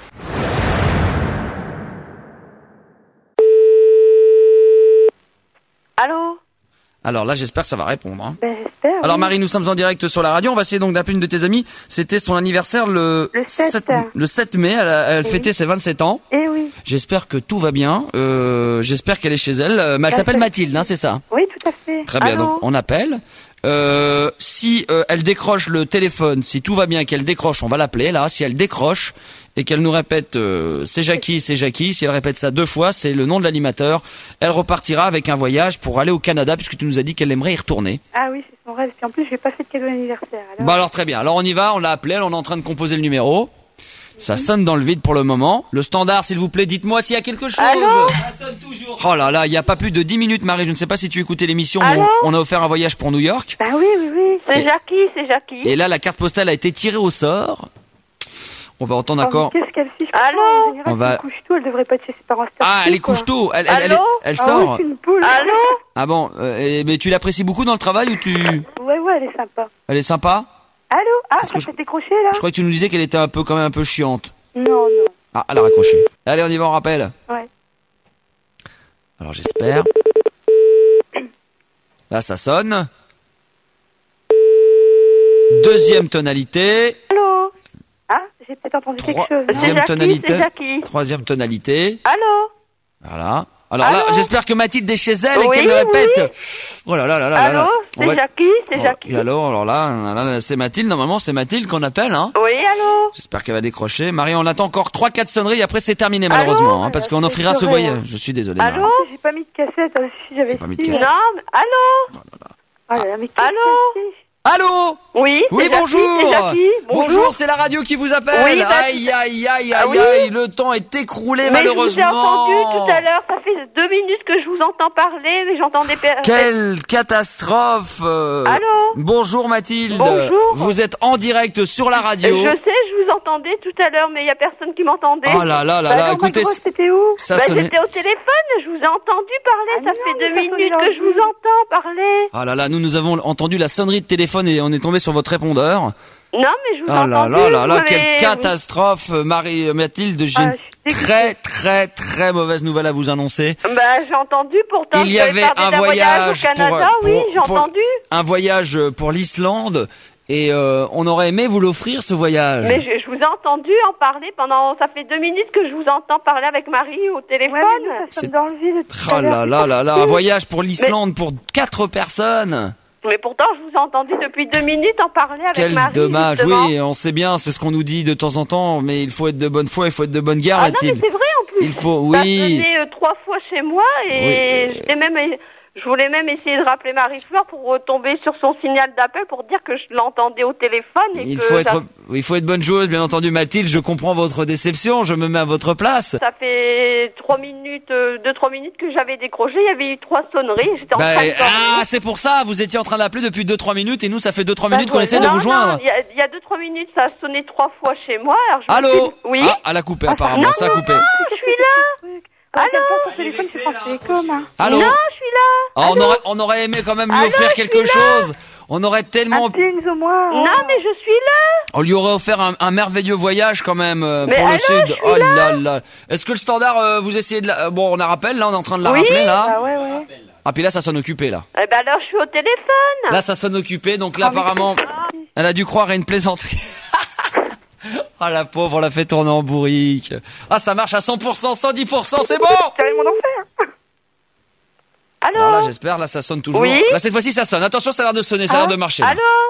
[SPEAKER 6] Allô?
[SPEAKER 14] Alors là, j'espère que ça va répondre. Hein.
[SPEAKER 6] Ben, j'espère.
[SPEAKER 14] Alors
[SPEAKER 6] oui.
[SPEAKER 14] Marie, nous sommes en direct sur la radio. On va essayer donc d'appeler une de tes amies. C'était son anniversaire le,
[SPEAKER 6] le sept.
[SPEAKER 14] sept, le sept mai. Elle, elle oui. fêtait ses vingt-sept ans.
[SPEAKER 6] Eh oui.
[SPEAKER 14] J'espère que tout va bien. Euh, j'espère qu'elle est chez elle. Euh, mais elle s'appelle Mathilde, hein, c'est ça?
[SPEAKER 6] Oui, tout à fait.
[SPEAKER 14] Très bien.
[SPEAKER 6] Allô?
[SPEAKER 14] Donc on appelle. Euh, si euh, elle décroche le téléphone, si tout va bien, qu'elle décroche, on va l'appeler là. Si elle décroche et qu'elle nous répète euh, c'est Jackie, c'est Jackie, si elle répète ça deux fois, c'est le nom de l'animateur. Elle repartira avec un voyage pour aller au Canada puisque tu nous as dit qu'elle aimerait y retourner.
[SPEAKER 6] Ah oui, c'est son rêve. Puis en plus, je n'ai pas fait de cadeau d'anniversaire. Alors...
[SPEAKER 14] Bah alors très bien. Alors on y va, on l'a appelé, on est en train de composer le numéro. Ça sonne dans le vide pour le moment. Le standard, s'il vous plaît, dites-moi s'il y a quelque chose.
[SPEAKER 6] Allô?
[SPEAKER 14] Ça sonne toujours. Oh là là, il n'y a pas plus de dix minutes, Marie. Je ne sais pas si tu écoutais l'émission.
[SPEAKER 6] Allô?
[SPEAKER 14] On, on a offert un voyage pour New York.
[SPEAKER 6] Bah oui, oui, oui. C'est et, Jackie, c'est Jackie.
[SPEAKER 14] Et là, la carte postale a été tirée au sort. On va entendre
[SPEAKER 6] oh,
[SPEAKER 14] encore.
[SPEAKER 6] Qu'est-ce qu'elle fiche? Allô? En général,
[SPEAKER 14] on va...
[SPEAKER 6] elle couche tôt, elle devrait pas être chez ses parents.
[SPEAKER 14] Ah, elle est couche tôt. Elle, elle, elle, elle, elle sort.
[SPEAKER 6] Ah oui, c'est une poule. Allô?
[SPEAKER 14] Ah bon, euh, et, mais tu l'apprécies beaucoup dans le travail ou tu...
[SPEAKER 6] Ouais, ouais, elle est sympa.
[SPEAKER 14] Elle est sympa?
[SPEAKER 6] Allô? Ah,
[SPEAKER 14] Parce
[SPEAKER 6] ça s'est décroché là?
[SPEAKER 14] Je crois que tu nous disais qu'elle était un peu, quand même un peu chiante.
[SPEAKER 6] Non, non.
[SPEAKER 14] Ah, elle a raccroché. Allez, on y va, on rappelle.
[SPEAKER 6] Ouais.
[SPEAKER 14] Alors, j'espère. Là, ça sonne. Deuxième tonalité.
[SPEAKER 6] Allô? Ah, j'ai peut-être entendu quelque chose.
[SPEAKER 14] Troisième tonalité.
[SPEAKER 6] C'est Jackie.
[SPEAKER 14] Troisième tonalité.
[SPEAKER 6] Allô?
[SPEAKER 14] Voilà. Alors
[SPEAKER 6] Allô?
[SPEAKER 14] là, j'espère que Mathilde est chez elle et
[SPEAKER 6] oui,
[SPEAKER 14] qu'elle le répète.
[SPEAKER 6] Oui.
[SPEAKER 14] Oh là là là là
[SPEAKER 6] Allô?
[SPEAKER 14] là.
[SPEAKER 6] C'est va... Jackie, c'est
[SPEAKER 14] oh,
[SPEAKER 6] Jackie.
[SPEAKER 14] Et alors, alors là, là, là c'est Mathilde. Normalement, c'est Mathilde qu'on appelle, hein.
[SPEAKER 6] Oui, allô?
[SPEAKER 14] J'espère qu'elle va décrocher. Marie, on attend encore trois, quatre sonneries. Après, c'est terminé, malheureusement, hein, parce qu'on offrira ce voyage. Je suis désolé.
[SPEAKER 6] Allô?
[SPEAKER 14] Marie.
[SPEAKER 6] J'ai pas mis de cassette. Si j'avais
[SPEAKER 14] pas mis de cassette.
[SPEAKER 6] Non, mais... allô?
[SPEAKER 14] Oh là là.
[SPEAKER 6] Oh là là, mais allô?
[SPEAKER 14] Allô?
[SPEAKER 6] Oui.
[SPEAKER 14] Oui, bonjour.
[SPEAKER 6] Jackie, bonjour.
[SPEAKER 14] Bonjour, c'est la radio qui vous appelle.
[SPEAKER 6] Oui, bah,
[SPEAKER 14] aïe, aïe, aïe, aïe,
[SPEAKER 6] ah, oui.
[SPEAKER 14] aïe. Le temps est écroulé,
[SPEAKER 6] mais
[SPEAKER 14] malheureusement.
[SPEAKER 6] Je vous ai entendu tout à l'heure. Ça fait deux minutes que je vous entends parler, mais j'entends des personnes.
[SPEAKER 14] Quelle catastrophe. euh...
[SPEAKER 6] Allô?
[SPEAKER 14] Bonjour Mathilde.
[SPEAKER 6] Bonjour.
[SPEAKER 14] Vous êtes en direct sur la radio.
[SPEAKER 6] Je sais, je vous entendais tout à l'heure, mais il y a personne qui m'entendait.
[SPEAKER 14] Oh là là là
[SPEAKER 6] bah
[SPEAKER 14] là,
[SPEAKER 6] non,
[SPEAKER 14] écoutez.
[SPEAKER 6] Gros, c'était où?
[SPEAKER 14] Ça
[SPEAKER 6] bah,
[SPEAKER 14] sonnait...
[SPEAKER 6] J'étais au téléphone, je vous ai entendu parler. Ah ça non, fait deux minutes que je vous entends parler.
[SPEAKER 14] Ah là là, nous nous avons entendu la sonnerie de téléphone et on est tombé sur votre répondeur.
[SPEAKER 6] Non, mais je vous ai
[SPEAKER 14] ah là
[SPEAKER 6] entendu.
[SPEAKER 14] là là là,
[SPEAKER 6] mais...
[SPEAKER 14] quelle catastrophe, Marie Mathilde. J'ai
[SPEAKER 6] ah,
[SPEAKER 14] une très très très mauvaise nouvelle à vous annoncer.
[SPEAKER 6] Bah, j'ai entendu pourtant.
[SPEAKER 14] Il y avait un voyage,
[SPEAKER 6] voyage au Canada,
[SPEAKER 14] pour,
[SPEAKER 6] oui,
[SPEAKER 14] pour,
[SPEAKER 6] j'ai
[SPEAKER 14] pour,
[SPEAKER 6] entendu.
[SPEAKER 14] Un voyage pour l'Islande et euh, on aurait aimé vous l'offrir ce voyage.
[SPEAKER 6] Mais je, je vous ai entendu en parler pendant. Ça fait deux minutes que je vous entends parler avec Marie au téléphone. Ouais,
[SPEAKER 13] C'est dans le vide.
[SPEAKER 14] Oh là là là là, un voyage pour l'Islande pour quatre personnes.
[SPEAKER 6] Mais pourtant, je vous ai entendu depuis deux minutes en parler avec
[SPEAKER 14] Quel
[SPEAKER 6] Marie.
[SPEAKER 14] Quel dommage,
[SPEAKER 6] justement.
[SPEAKER 14] oui, on sait bien, c'est ce qu'on nous dit de temps en temps, mais il faut être de bonne foi, il faut être de bonne guerre,
[SPEAKER 6] ah
[SPEAKER 14] Mathilde.
[SPEAKER 6] Non, mais c'est vrai en plus.
[SPEAKER 14] Il faut,
[SPEAKER 6] ça
[SPEAKER 14] oui.
[SPEAKER 6] venait euh, trois fois chez moi et oui. j'étais même, je voulais même essayer de rappeler Marie-Fleur pour retomber sur son signal d'appel pour dire que je l'entendais au téléphone. Et
[SPEAKER 14] il
[SPEAKER 6] que
[SPEAKER 14] faut être, il faut être bonne joueuse, bien entendu, Mathilde. Je comprends votre déception, je me mets à votre place.
[SPEAKER 6] Ça fait trois minutes, euh, deux trois minutes que j'avais décroché. Il y avait eu trois sonneries. J'étais en
[SPEAKER 14] bah,
[SPEAKER 6] train de
[SPEAKER 14] ah, c'est pour ça. Vous étiez en train d'appeler depuis deux trois minutes et nous, ça fait deux trois
[SPEAKER 6] bah,
[SPEAKER 14] minutes qu'on
[SPEAKER 6] ouais,
[SPEAKER 14] essaie
[SPEAKER 6] non,
[SPEAKER 14] de vous joindre.
[SPEAKER 6] Non, il y a, il y a deux trois minutes, ça a sonné trois fois chez moi. Alors je
[SPEAKER 14] Allô?
[SPEAKER 6] me suis... Oui.
[SPEAKER 14] Ah, elle a coupé apparemment.
[SPEAKER 6] Non,
[SPEAKER 14] ça a
[SPEAKER 6] non,
[SPEAKER 14] coupé.
[SPEAKER 6] non, je suis là.
[SPEAKER 3] pas à quel point ton téléphone c'est français comme. Hein.
[SPEAKER 14] Allô?
[SPEAKER 13] Non, je suis là.
[SPEAKER 14] Ah, on aurait, on aurait aimé quand même lui
[SPEAKER 13] Allô,
[SPEAKER 14] offrir
[SPEAKER 13] je
[SPEAKER 14] quelque
[SPEAKER 13] suis là.
[SPEAKER 14] chose. On aurait tellement...
[SPEAKER 3] ITunes au moins.
[SPEAKER 13] Non, mais je suis là.
[SPEAKER 14] On lui aurait offert un, un merveilleux voyage quand même euh,
[SPEAKER 13] Mais
[SPEAKER 14] pour le
[SPEAKER 13] allô,
[SPEAKER 14] sud.
[SPEAKER 13] je suis
[SPEAKER 14] Oh
[SPEAKER 13] là.
[SPEAKER 14] là là. Est-ce que le standard, euh, vous essayez de la... Bon, on la rappelle, là, on est en train de la
[SPEAKER 13] Oui,
[SPEAKER 14] rappeler, là.
[SPEAKER 3] Bah ouais, ouais.
[SPEAKER 14] Ah, puis là, ça sonne occupé, là.
[SPEAKER 13] Eh ben alors, je suis au téléphone.
[SPEAKER 14] Là, ça sonne occupé, donc là,
[SPEAKER 3] Oh, mais-
[SPEAKER 14] apparemment, elle a dû croire à une plaisanterie. Ah, la pauvre, on l'a fait tourner en bourrique. Ah, ça marche à cent pour cent, cent dix pour cent, c'est bon!
[SPEAKER 3] C'est mon enfer.
[SPEAKER 13] Allô?
[SPEAKER 14] Alors là, j'espère, là, ça sonne toujours.
[SPEAKER 13] Oui.
[SPEAKER 14] Là, cette fois-ci, ça sonne. Attention, ça a l'air de sonner, ça a l'air de marcher. là.
[SPEAKER 13] Allô?